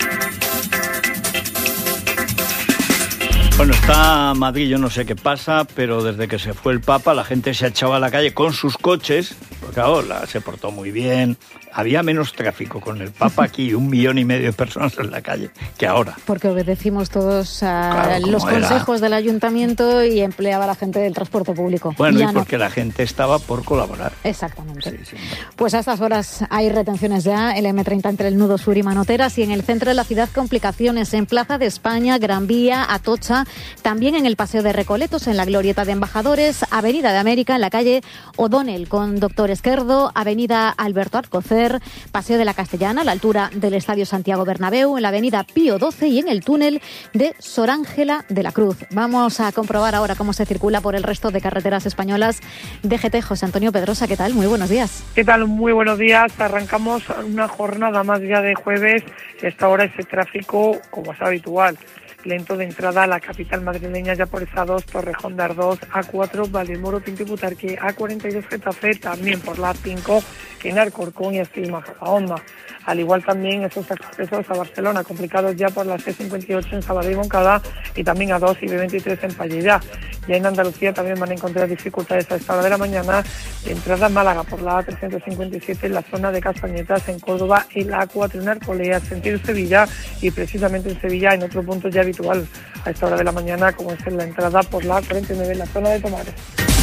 Bueno, está Madrid, yo no sé qué pasa, pero desde que se fue el Papa la gente se ha echado a la calle con sus coches, porque claro, la, se portó muy bien, había menos tráfico con el Papa aquí, un millón y medio de personas en la calle, que ahora. Porque obedecimos todos a Claro, los como era. consejos del ayuntamiento y empleaba a la gente del transporte público. Bueno, Ya y porque la gente estaba por colaborar. Exactamente. Pues a estas horas hay retenciones ya, el eme treinta entre el nudo sur y Manoteras, y en el centro de la ciudad complicaciones en Plaza de España, Gran Vía, Atocha, también en el Paseo de Recoletos, en la Glorieta de Embajadores, Avenida de América, en la calle O'Donnell con Doctor Esquerdo, Avenida Alberto Alcocer, Paseo de la Castellana, a la altura del Estadio Santiago Bernabéu, en la Avenida Pío doce y en el túnel de Sor Ángela de la Cruz. Vamos a comprobar ahora cómo se circula por el resto de carreteras españolas. D G T, José Antonio Pedrosa, ¿qué tal? Muy buenos días. ¿Qué tal? Muy buenos días. Arrancamos una jornada más ya de jueves y hasta ahora ese tráfico, como es habitual, lento de entrada a la capital madrileña, ya por esa dos, Torrejón de Ardoz, A cuatro, Valdemoro, Pinto y Butarque, A cuarenta y dos, Getafe, también por la A cinco, en Alcorcón y Esquil Majadahonda. Al igual también esos accesos a Barcelona, complicados ya por la C cincuenta y ocho en Sabadell y Moncada, y también A dos y B veintitrés en Pallellá. Ya en Andalucía también van a encontrar dificultades a esta hora de la mañana de entrada a Málaga por la A trescientos cincuenta y siete en la zona de Castañetas, en Córdoba, y la A cuatro en Arcolea, sentido Sevilla, y precisamente en Sevilla en otro punto ya habitual a esta hora de la mañana, como es en la entrada por la A cuarenta y nueve en la zona de Tomares.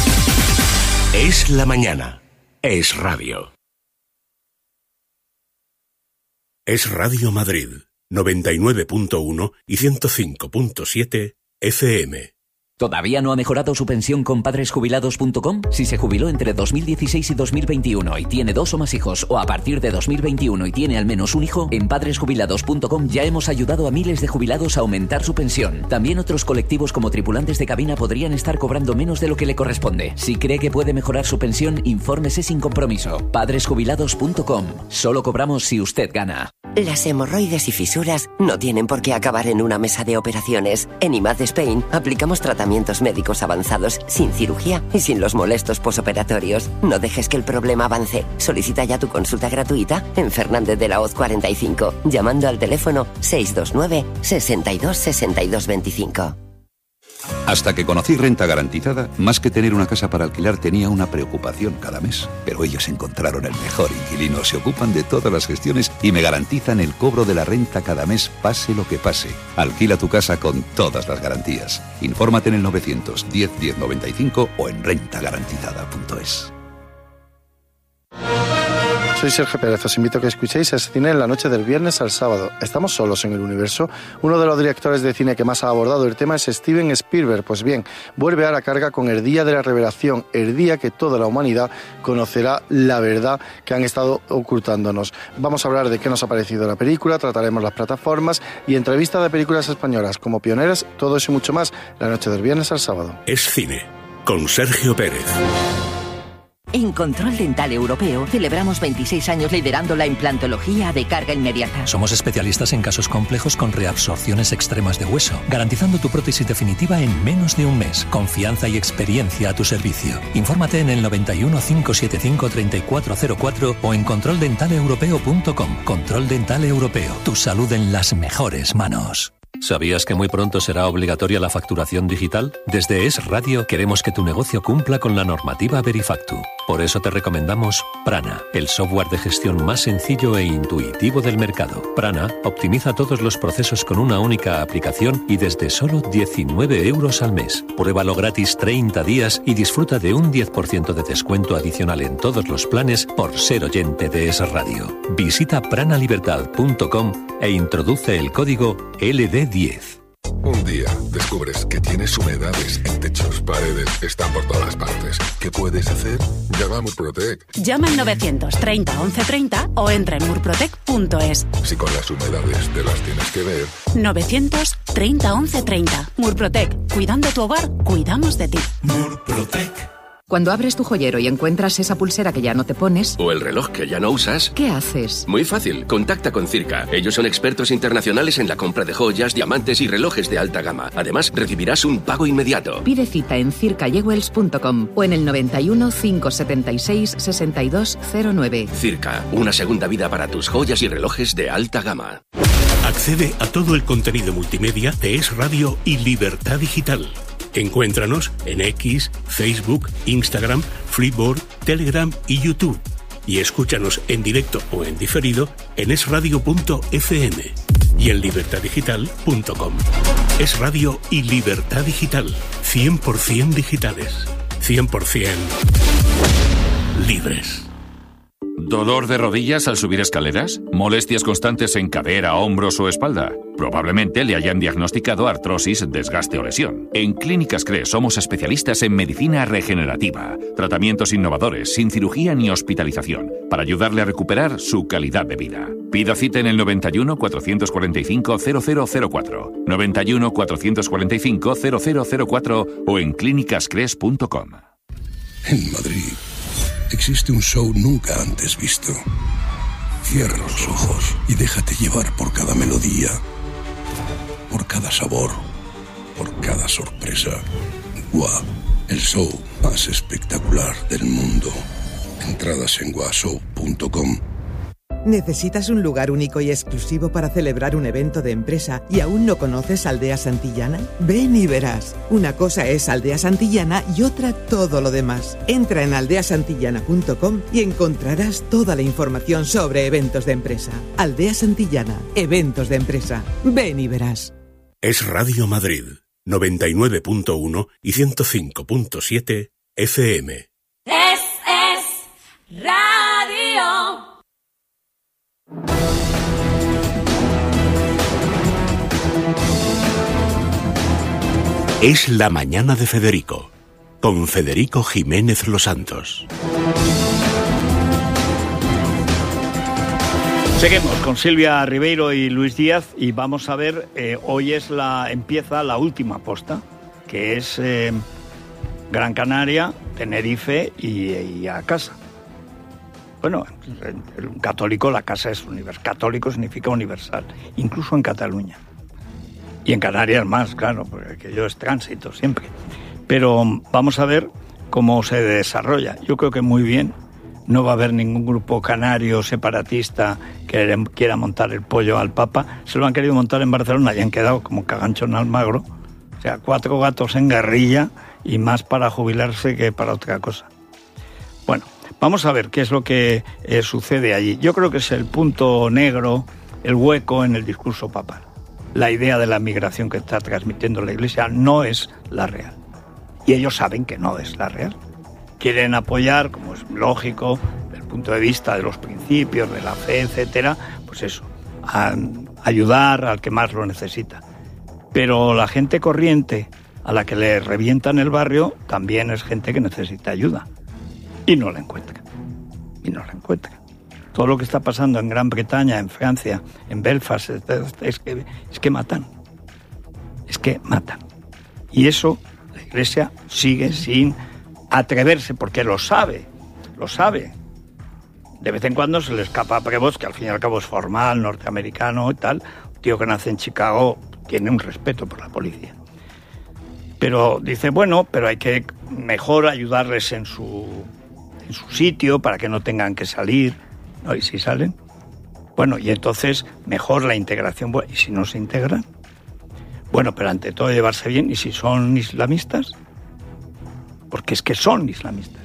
Es la mañana. Es radio. Es Radio Madrid, noventa y nueve punto uno y ciento cinco punto siete F M. ¿Todavía no ha mejorado su pensión con padres jubilados punto com? Si se jubiló entre dos mil dieciséis y dos mil veintiuno y tiene dos o más hijos, o a partir de dos mil veintiuno y tiene al menos un hijo, en padres jubilados punto com ya hemos ayudado a miles de jubilados a aumentar su pensión. También otros colectivos como tripulantes de cabina podrían estar cobrando menos de lo que le corresponde. Si cree que puede mejorar su pensión, infórmese sin compromiso. padres jubilados punto com. Solo cobramos si usted gana. Las hemorroides y fisuras no tienen por qué acabar en una mesa de operaciones. En I M A D Spain aplicamos tratamientos médicos avanzados sin cirugía y sin los molestos posoperatorios. No dejes que el problema avance. Solicita ya tu consulta gratuita en Fernández de la Hoz cuarenta y cinco, llamando al teléfono seis dos nueve, sesenta y dos, sesenta y dos veinticinco. Hasta que conocí Renta Garantizada, más que tener una casa para alquilar tenía una preocupación cada mes. Pero ellos encontraron el mejor inquilino, se ocupan de todas las gestiones y me garantizan el cobro de la renta cada mes, pase lo que pase. Alquila tu casa con todas las garantías. Infórmate en el novecientos diez, diez noventa y cinco o en renta garantizada punto es. Soy Sergio Pérez, os invito a que escuchéis ese cine en la noche del viernes al sábado. ¿Estamos solos en el universo? Uno de los directores de cine que más ha abordado el tema es Steven Spielberg. Pues bien, vuelve a la carga con el Día de la Revelación, el día que toda la humanidad conocerá la verdad que han estado ocultándonos. Vamos a hablar de qué nos ha parecido la película, trataremos las plataformas y entrevistas de películas españolas como pioneras, todo eso y mucho más, la noche del viernes al sábado. Es cine, con Sergio Pérez. En Control Dental Europeo celebramos veintiséis años liderando la implantología de carga inmediata. Somos especialistas en casos complejos con reabsorciones extremas de hueso, garantizando tu prótesis definitiva en menos de un mes. Confianza y experiencia a tu servicio. Infórmate en el noventa y uno, cinco setenta y cinco, treinta y cuatro cero cuatro o en control dental europeo punto com. Control Dental Europeo. Tu salud en las mejores manos. ¿Sabías que muy pronto será obligatoria la facturación digital? Desde Es Radio queremos que tu negocio cumpla con la normativa Verifactu. Por eso te recomendamos Prana, el software de gestión más sencillo e intuitivo del mercado. Prana optimiza todos los procesos con una única aplicación y desde solo diecinueve euros al mes. Pruébalo gratis treinta días y disfruta de un diez por ciento de descuento adicional en todos los planes por ser oyente de Es Radio. Visita prana libertad punto com e introduce el código L D diez. Un día descubres que tienes humedades en techos, paredes, están por todas partes. ¿Qué puedes hacer? Llama a Murprotec. Llama al novecientos treinta once treinta o entra en murprotec punto es. Si con las humedades te las tienes que ver. novecientos treinta once treinta. Murprotec. Cuidando tu hogar, cuidamos de ti. Murprotec. Cuando abres tu joyero y encuentras esa pulsera que ya no te pones... O el reloj que ya no usas... ¿Qué haces? Muy fácil, contacta con Circa. Ellos son expertos internacionales en la compra de joyas, diamantes y relojes de alta gama. Además, recibirás un pago inmediato. Pide cita en circa jewels punto com o en el noventa y uno, cinco setenta y seis, sesenta y dos cero nueve. Circa, una segunda vida para tus joyas y relojes de alta gama. Accede a todo el contenido multimedia de Es Radio y Libertad Digital. Encuéntranos en X, Facebook, Instagram, Freeboard, Telegram y YouTube. Y escúchanos en directo o en diferido en es radio punto efe eme y en libertad digital punto com. Es Radio y Libertad Digital. cien por ciento digitales. cien por ciento libres. ¿Dolor de rodillas al subir escaleras? ¿Molestias constantes en cadera, hombros o espalda? Probablemente le hayan diagnosticado artrosis, desgaste o lesión. En Clínicas Cres somos especialistas en medicina regenerativa, tratamientos innovadores, sin cirugía ni hospitalización, para ayudarle a recuperar su calidad de vida. Pida cita en el noventa y uno, cuatrocientos cuarenta y cinco, cero cero cero cuatro, noventa y uno, cuatrocientos cuarenta y cinco, cero cero cero cuatro o en clínicas cres punto com. En Madrid existe un show nunca antes visto. Cierra los ojos y déjate llevar por cada melodía, por cada sabor, por cada sorpresa. Gua, el show más espectacular del mundo. Entradas en gua show punto com. ¿Necesitas un lugar único y exclusivo para celebrar un evento de empresa y aún no conoces Aldea Santillana? Ven y verás. Una cosa es Aldea Santillana y otra todo lo demás. Entra en aldea santillana punto com y encontrarás toda la información sobre eventos de empresa. Aldea Santillana, eventos de empresa. Ven y verás. Es Radio Madrid, noventa y nueve punto uno y ciento cinco punto siete efe eme. Es, es Radio. Es la mañana de Federico, con Federico Jiménez Los Santos. Seguimos con Silvia Ribeiro y Luis Díaz y vamos a ver, eh, hoy es la empieza la última posta, que es eh, Gran Canaria, Tenerife y, y a casa. Bueno, en católico la casa es universal, católico significa universal, incluso en Cataluña. Y en Canarias más, claro, porque aquello es tránsito siempre. Pero vamos a ver cómo se desarrolla. Yo creo que muy bien. No va a haber ningún grupo canario separatista que quiera montar el pollo al Papa. Se lo han querido montar en Barcelona y han quedado como cagancho en Almagro. O sea, cuatro gatos en guerrilla y más para jubilarse que para otra cosa. Bueno, vamos a ver qué es lo que eh, sucede allí. Yo creo que es el punto negro, el hueco en el discurso papal. La idea de la migración que está transmitiendo la Iglesia no es la real. Y ellos saben que no es la real. Quieren apoyar, como es lógico, desde el punto de vista de los principios, de la fe, etcétera, pues eso, a ayudar al que más lo necesita. Pero la gente corriente, a la que le revientan el barrio, también es gente que necesita ayuda. Y no la encuentra. Y no la encuentra. Todo lo que está pasando en Gran Bretaña, en Francia, en Belfast, es que, es que matan. Es que matan. Y eso la Iglesia sigue sin atreverse, porque lo sabe. lo sabe. De vez en cuando se le escapa a Prevost, que al fin y al cabo es formal, norteamericano y tal. Un tío que nace en Chicago tiene un respeto por la policía. Pero dice, bueno, pero hay que mejor ayudarles en su, en su sitio para que no tengan que salir, ¿no? Y si salen, bueno, y entonces mejor la integración. ¿Y si no se integran? Bueno, pero ante todo llevarse bien. ¿Y si son islamistas? Porque es que son islamistas.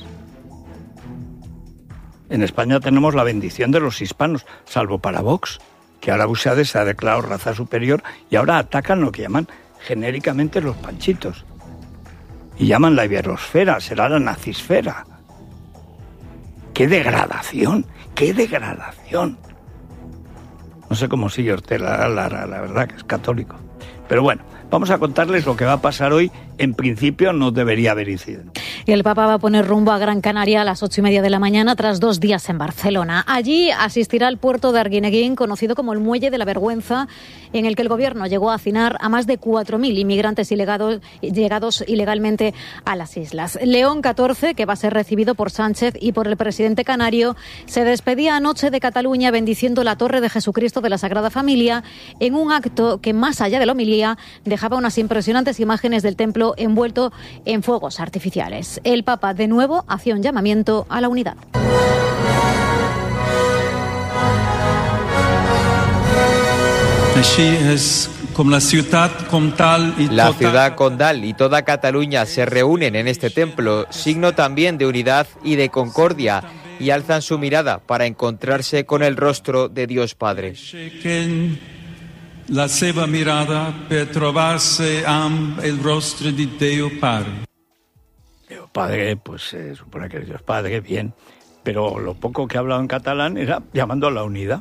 En España tenemos la bendición de los hispanos, salvo para Vox, que ahora Buxade se ha declarado raza superior y ahora atacan lo que llaman genéricamente los panchitos. Y llaman la iberosfera, será la nazisfera. ¡Qué degradación! ¡Qué degradación! No sé cómo sigue Ortega, la, la, la verdad que es católico. Pero bueno, vamos a contarles lo que va a pasar hoy. En principio no debería haber incidente. El Papa va a poner rumbo a Gran Canaria a las ocho y media de la mañana tras dos días en Barcelona. Allí asistirá al puerto de Arguineguín, conocido como el Muelle de la Vergüenza, en el que el gobierno llegó a hacinar a más de cuatro mil inmigrantes ilegados, llegados ilegalmente a las islas. León catorce, que va a ser recibido por Sánchez y por el presidente canario, se despedía anoche de Cataluña bendiciendo la Torre de Jesucristo de la Sagrada Familia en un acto que, más allá de la homilía, dejaba unas impresionantes imágenes del templo envuelto en fuegos artificiales. El Papa, de nuevo, hacía un llamamiento a la unidad. La ciudad condal y toda Cataluña se reúnen en este templo, signo también de unidad y de concordia, y alzan su mirada para encontrarse con el rostro de Dios Padre. La seva mirada per trovarse amb el rostro de Deo Padre. Dios Padre, pues se eh, supone que es Dios Padre, bien, pero lo poco que ha hablado en catalán era llamando a la unidad.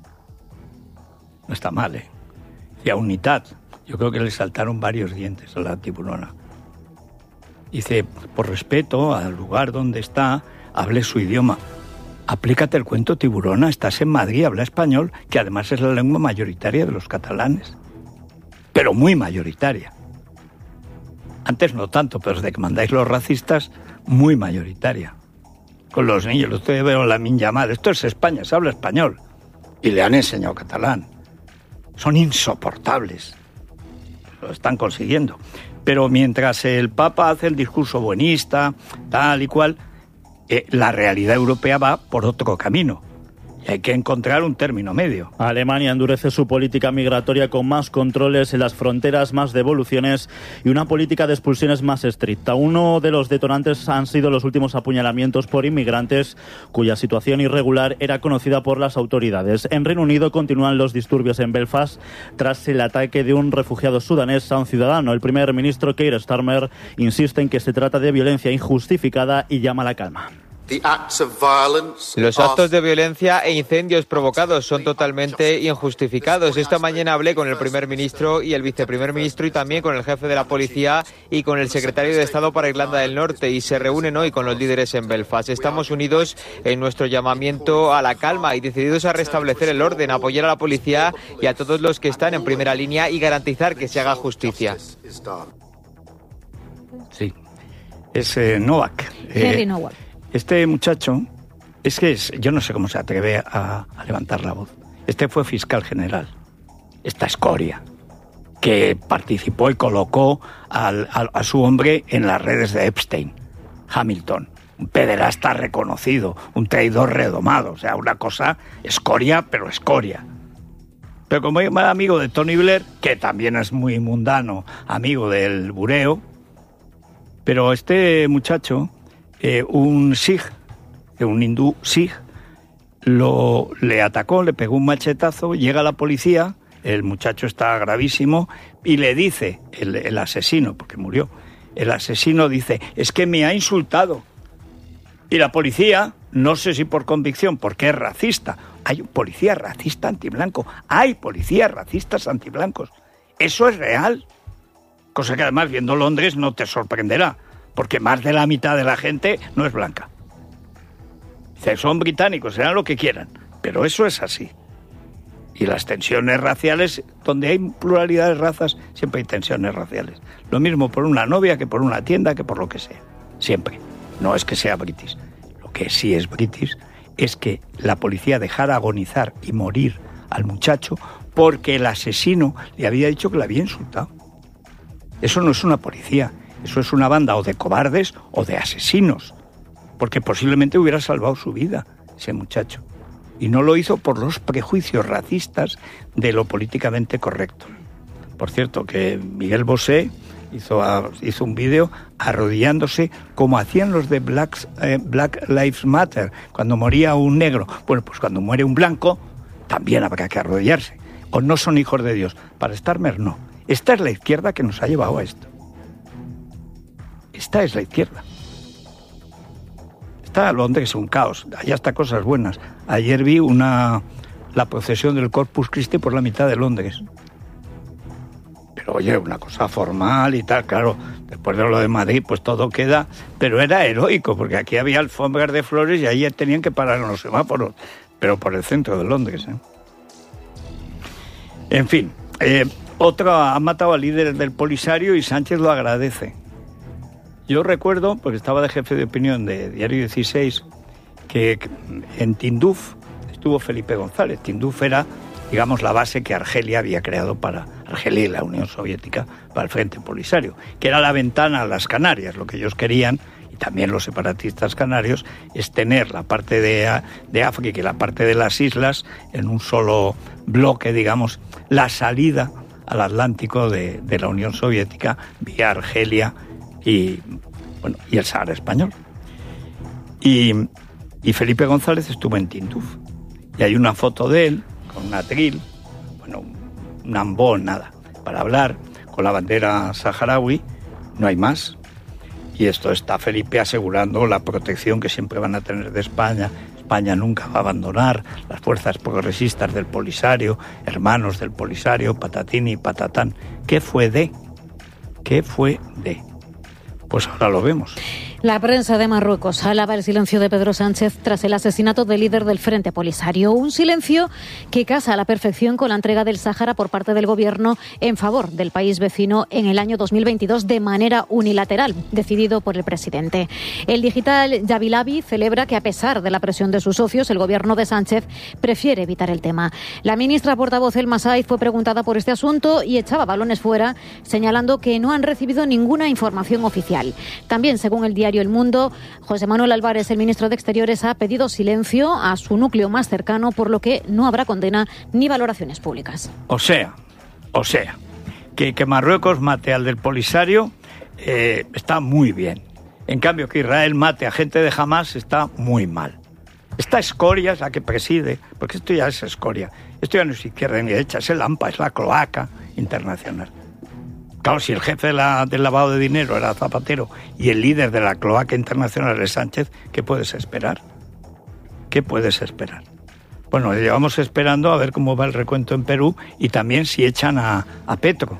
No está mal, ¿eh? Y a unitat. Yo creo que le saltaron varios dientes a la tiburona. Dice, por respeto al lugar donde está, hable su idioma. Aplícate el cuento, tiburona, estás en Madrid, habla español, que además es la lengua mayoritaria de los catalanes. Pero muy mayoritaria. Antes no tanto, pero desde que mandáis los racistas, muy mayoritaria. Con los niños, lo estoy viendo la min llamada. Esto es España, se habla español. Y le han enseñado catalán. Son insoportables. Lo están consiguiendo. Pero mientras el Papa hace el discurso buenista, tal y cual, eh, la realidad europea va por otro camino. Y hay que encontrar un término medio. Alemania endurece su política migratoria con más controles en las fronteras, más devoluciones y una política de expulsiones más estricta. Uno de los detonantes han sido los últimos apuñalamientos por inmigrantes cuya situación irregular era conocida por las autoridades. En Reino Unido continúan los disturbios en Belfast tras el ataque de un refugiado sudanés a un ciudadano. El primer ministro Keir Starmer insiste en que se trata de violencia injustificada y llama a la calma. Los actos de violencia e incendios provocados son totalmente injustificados. Esta mañana hablé con el primer ministro y el viceprimer ministro y también con el jefe de la policía y con el secretario de Estado para Irlanda del Norte y se reúnen hoy con los líderes en Belfast. Estamos unidos en nuestro llamamiento a la calma y decididos a restablecer el orden, apoyar a la policía y a todos los que están en primera línea y garantizar que se haga justicia. Sí, es eh, Novak. Henry Eh, Novak. Este muchacho, es que es, yo no sé cómo se atreve a, a levantar la voz. Este fue fiscal general, esta escoria, que participó y colocó al, a, a su hombre en las redes de Epstein, Hamilton, un pederasta reconocido, un traidor redomado, o sea, una cosa escoria, pero escoria. Pero como era amigo de Tony Blair, que también es muy mundano, amigo del bureo, pero este muchacho... Eh, un sikh, un hindú sikh, lo, le atacó, le pegó un machetazo, llega la policía, el muchacho está gravísimo y le dice, el, el asesino, porque murió, el asesino dice, es que me ha insultado. Y la policía, no sé si por convicción, porque es racista, hay un policía racista antiblanco, hay policías racistas antiblancos, eso es real, cosa que además viendo Londres no te sorprenderá. Porque más de la mitad de la gente no es blanca. Dice, son británicos, serán lo que quieran, pero eso es así. Y las tensiones raciales, donde hay pluralidad de razas, siempre hay tensiones raciales. Lo mismo por una novia que por una tienda, que por lo que sea. Siempre. No es que sea british. Lo que sí es british, es que la policía dejara agonizar y morir al muchacho porque el asesino le había dicho que le había insultado. Eso no es una policía, eso es una banda o de cobardes o de asesinos, porque posiblemente hubiera salvado su vida ese muchacho. Y no lo hizo por los prejuicios racistas de lo políticamente correcto. Por cierto, que Miguel Bosé hizo, hizo un vídeo arrodillándose como hacían los de Black, eh, Black Lives Matter, cuando moría un negro. Bueno, pues cuando muere un blanco, también habrá que arrodillarse. O no son hijos de Dios. Para Starmer, no. Esta es la izquierda que nos ha llevado a esto. Esta es la izquierda. Está Londres un caos. Allá está cosas buenas. Ayer vi una la procesión del Corpus Christi por la mitad de Londres. Pero oye, una cosa formal y tal, claro, después de lo de Madrid, pues todo queda, pero era heroico, porque aquí había alfombras de flores y allí tenían que parar en los semáforos, pero por el centro de Londres, ¿eh? En fin, eh, otro ha matado al líder del Polisario y Sánchez lo agradece. Yo recuerdo, porque estaba de jefe de opinión de Diario dieciséis, que en Tinduf estuvo Felipe González. Tinduf era, digamos, la base que Argelia había creado para Argelia y la Unión Soviética para el Frente Polisario, que era la ventana a las Canarias. Lo que ellos querían, y también los separatistas canarios, es tener la parte de, de África y la parte de las islas en un solo bloque, digamos, la salida al Atlántico de, de la Unión Soviética vía Argelia y, bueno, y el Sahara español. Y, y Felipe González estuvo en Tinduf. Y hay una foto de él con un atril, bueno, un ambón, nada, para hablar, con la bandera saharaui, no hay más. Y esto está Felipe asegurando la protección que siempre van a tener de España. España nunca va a abandonar las fuerzas progresistas del Polisario, hermanos del Polisario, patatín y patatán. ¿Qué fue de? ¿Qué fue de? Pues ahora lo vemos. La prensa de Marruecos alaba el silencio de Pedro Sánchez tras el asesinato del líder del Frente Polisario. Un silencio que casa a la perfección con la entrega del Sáhara por parte del gobierno en favor del país vecino en el año dos mil veintidós de manera unilateral, decidido por el presidente. El digital Yavilabi celebra que, a pesar de la presión de sus socios, el gobierno de Sánchez prefiere evitar el tema. La ministra portavoz Elma Saiz fue preguntada por este asunto y echaba balones fuera, señalando que no han recibido ninguna información oficial. También, según el diario El Mundo, José Manuel Álvarez, el ministro de Exteriores, ha pedido silencio a su núcleo más cercano, por lo que no habrá condena ni valoraciones públicas. O sea, o sea, que, que Marruecos mate al del Polisario eh, está muy bien. En cambio, que Israel mate a gente de Hamás está muy mal. Esta escoria es la que preside, porque esto ya es escoria. Esto ya no es izquierda ni derecha, es el AMPA, es la cloaca internacional. Claro, si el jefe de la, del lavado de dinero era Zapatero y el líder de la cloaca internacional es Sánchez, ¿qué puedes esperar? ¿Qué puedes esperar? Bueno, llevamos esperando a ver cómo va el recuento en Perú y también si echan a, a Petro.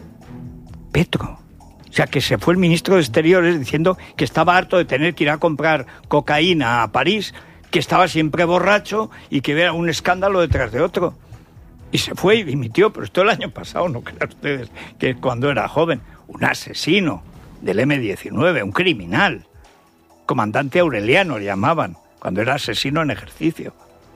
Petro. O sea, que se fue el ministro de Exteriores diciendo que estaba harto de tener que ir a comprar cocaína a París, que estaba siempre borracho y que era un escándalo detrás de otro. Y se fue y dimitió, pero esto el año pasado, no crean ustedes que cuando era joven, un asesino del eme diecinueve, un criminal, comandante Aureliano le llamaban, cuando era asesino en ejercicio.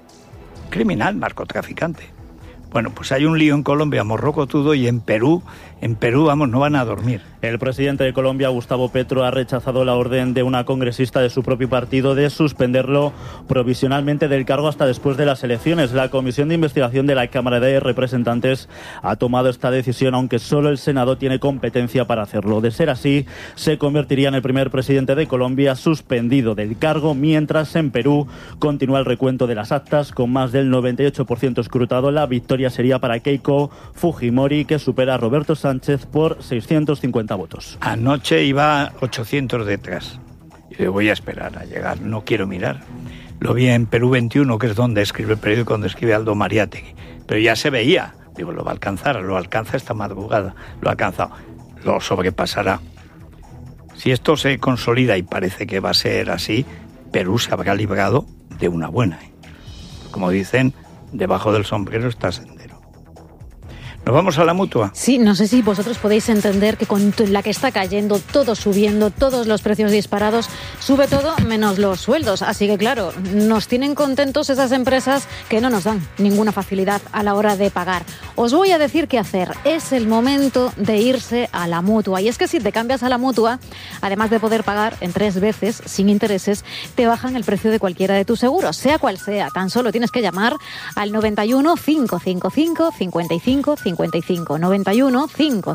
Criminal, narcotraficante. Bueno, pues hay un lío en Colombia, morrocotudo, y en Perú, en Perú, vamos, no van a dormir. El presidente de Colombia, Gustavo Petro, ha rechazado la orden de una congresista de su propio partido de suspenderlo provisionalmente del cargo hasta después de las elecciones. La Comisión de Investigación de la Cámara de Representantes ha tomado esta decisión, aunque solo el Senado tiene competencia para hacerlo. De ser así, se convertiría en el primer presidente de Colombia suspendido del cargo, mientras en Perú continúa el recuento de las actas con más del noventa y ocho por ciento escrutado. La victoria sería para Keiko Fujimori, que supera a Roberto Sánchez por seiscientos cincuenta votos. Anoche iba ochocientos detrás. Yo voy a esperar a llegar, no quiero mirar. Lo vi en Perú veintiuno, que es donde escribe el periódico, donde escribe Aldo Mariátegui. Pero ya se veía. Digo, lo va a alcanzar, lo alcanza esta madrugada. Lo ha alcanzado. Lo sobrepasará. Si esto se consolida y parece que va a ser así, Perú se habrá librado de una buena. ¿eh? Como dicen, debajo del sombrero está sendero. ¿Nos vamos a la Mutua? Sí, no sé si vosotros podéis entender que con la que está cayendo, todo subiendo, todos los precios disparados, sube todo menos los sueldos. Así que claro, nos tienen contentos esas empresas que no nos dan ninguna facilidad a la hora de pagar. Os voy a decir qué hacer. Es el momento de irse a la Mutua. Y es que si te cambias a la Mutua, además de poder pagar en tres veces sin intereses, te bajan el precio de cualquiera de tus seguros, sea cual sea. Tan solo tienes que llamar al noventa y uno, cinco cinco cinco, cincuenta y cinco cincuenta y cinco, noventa y uno, cinco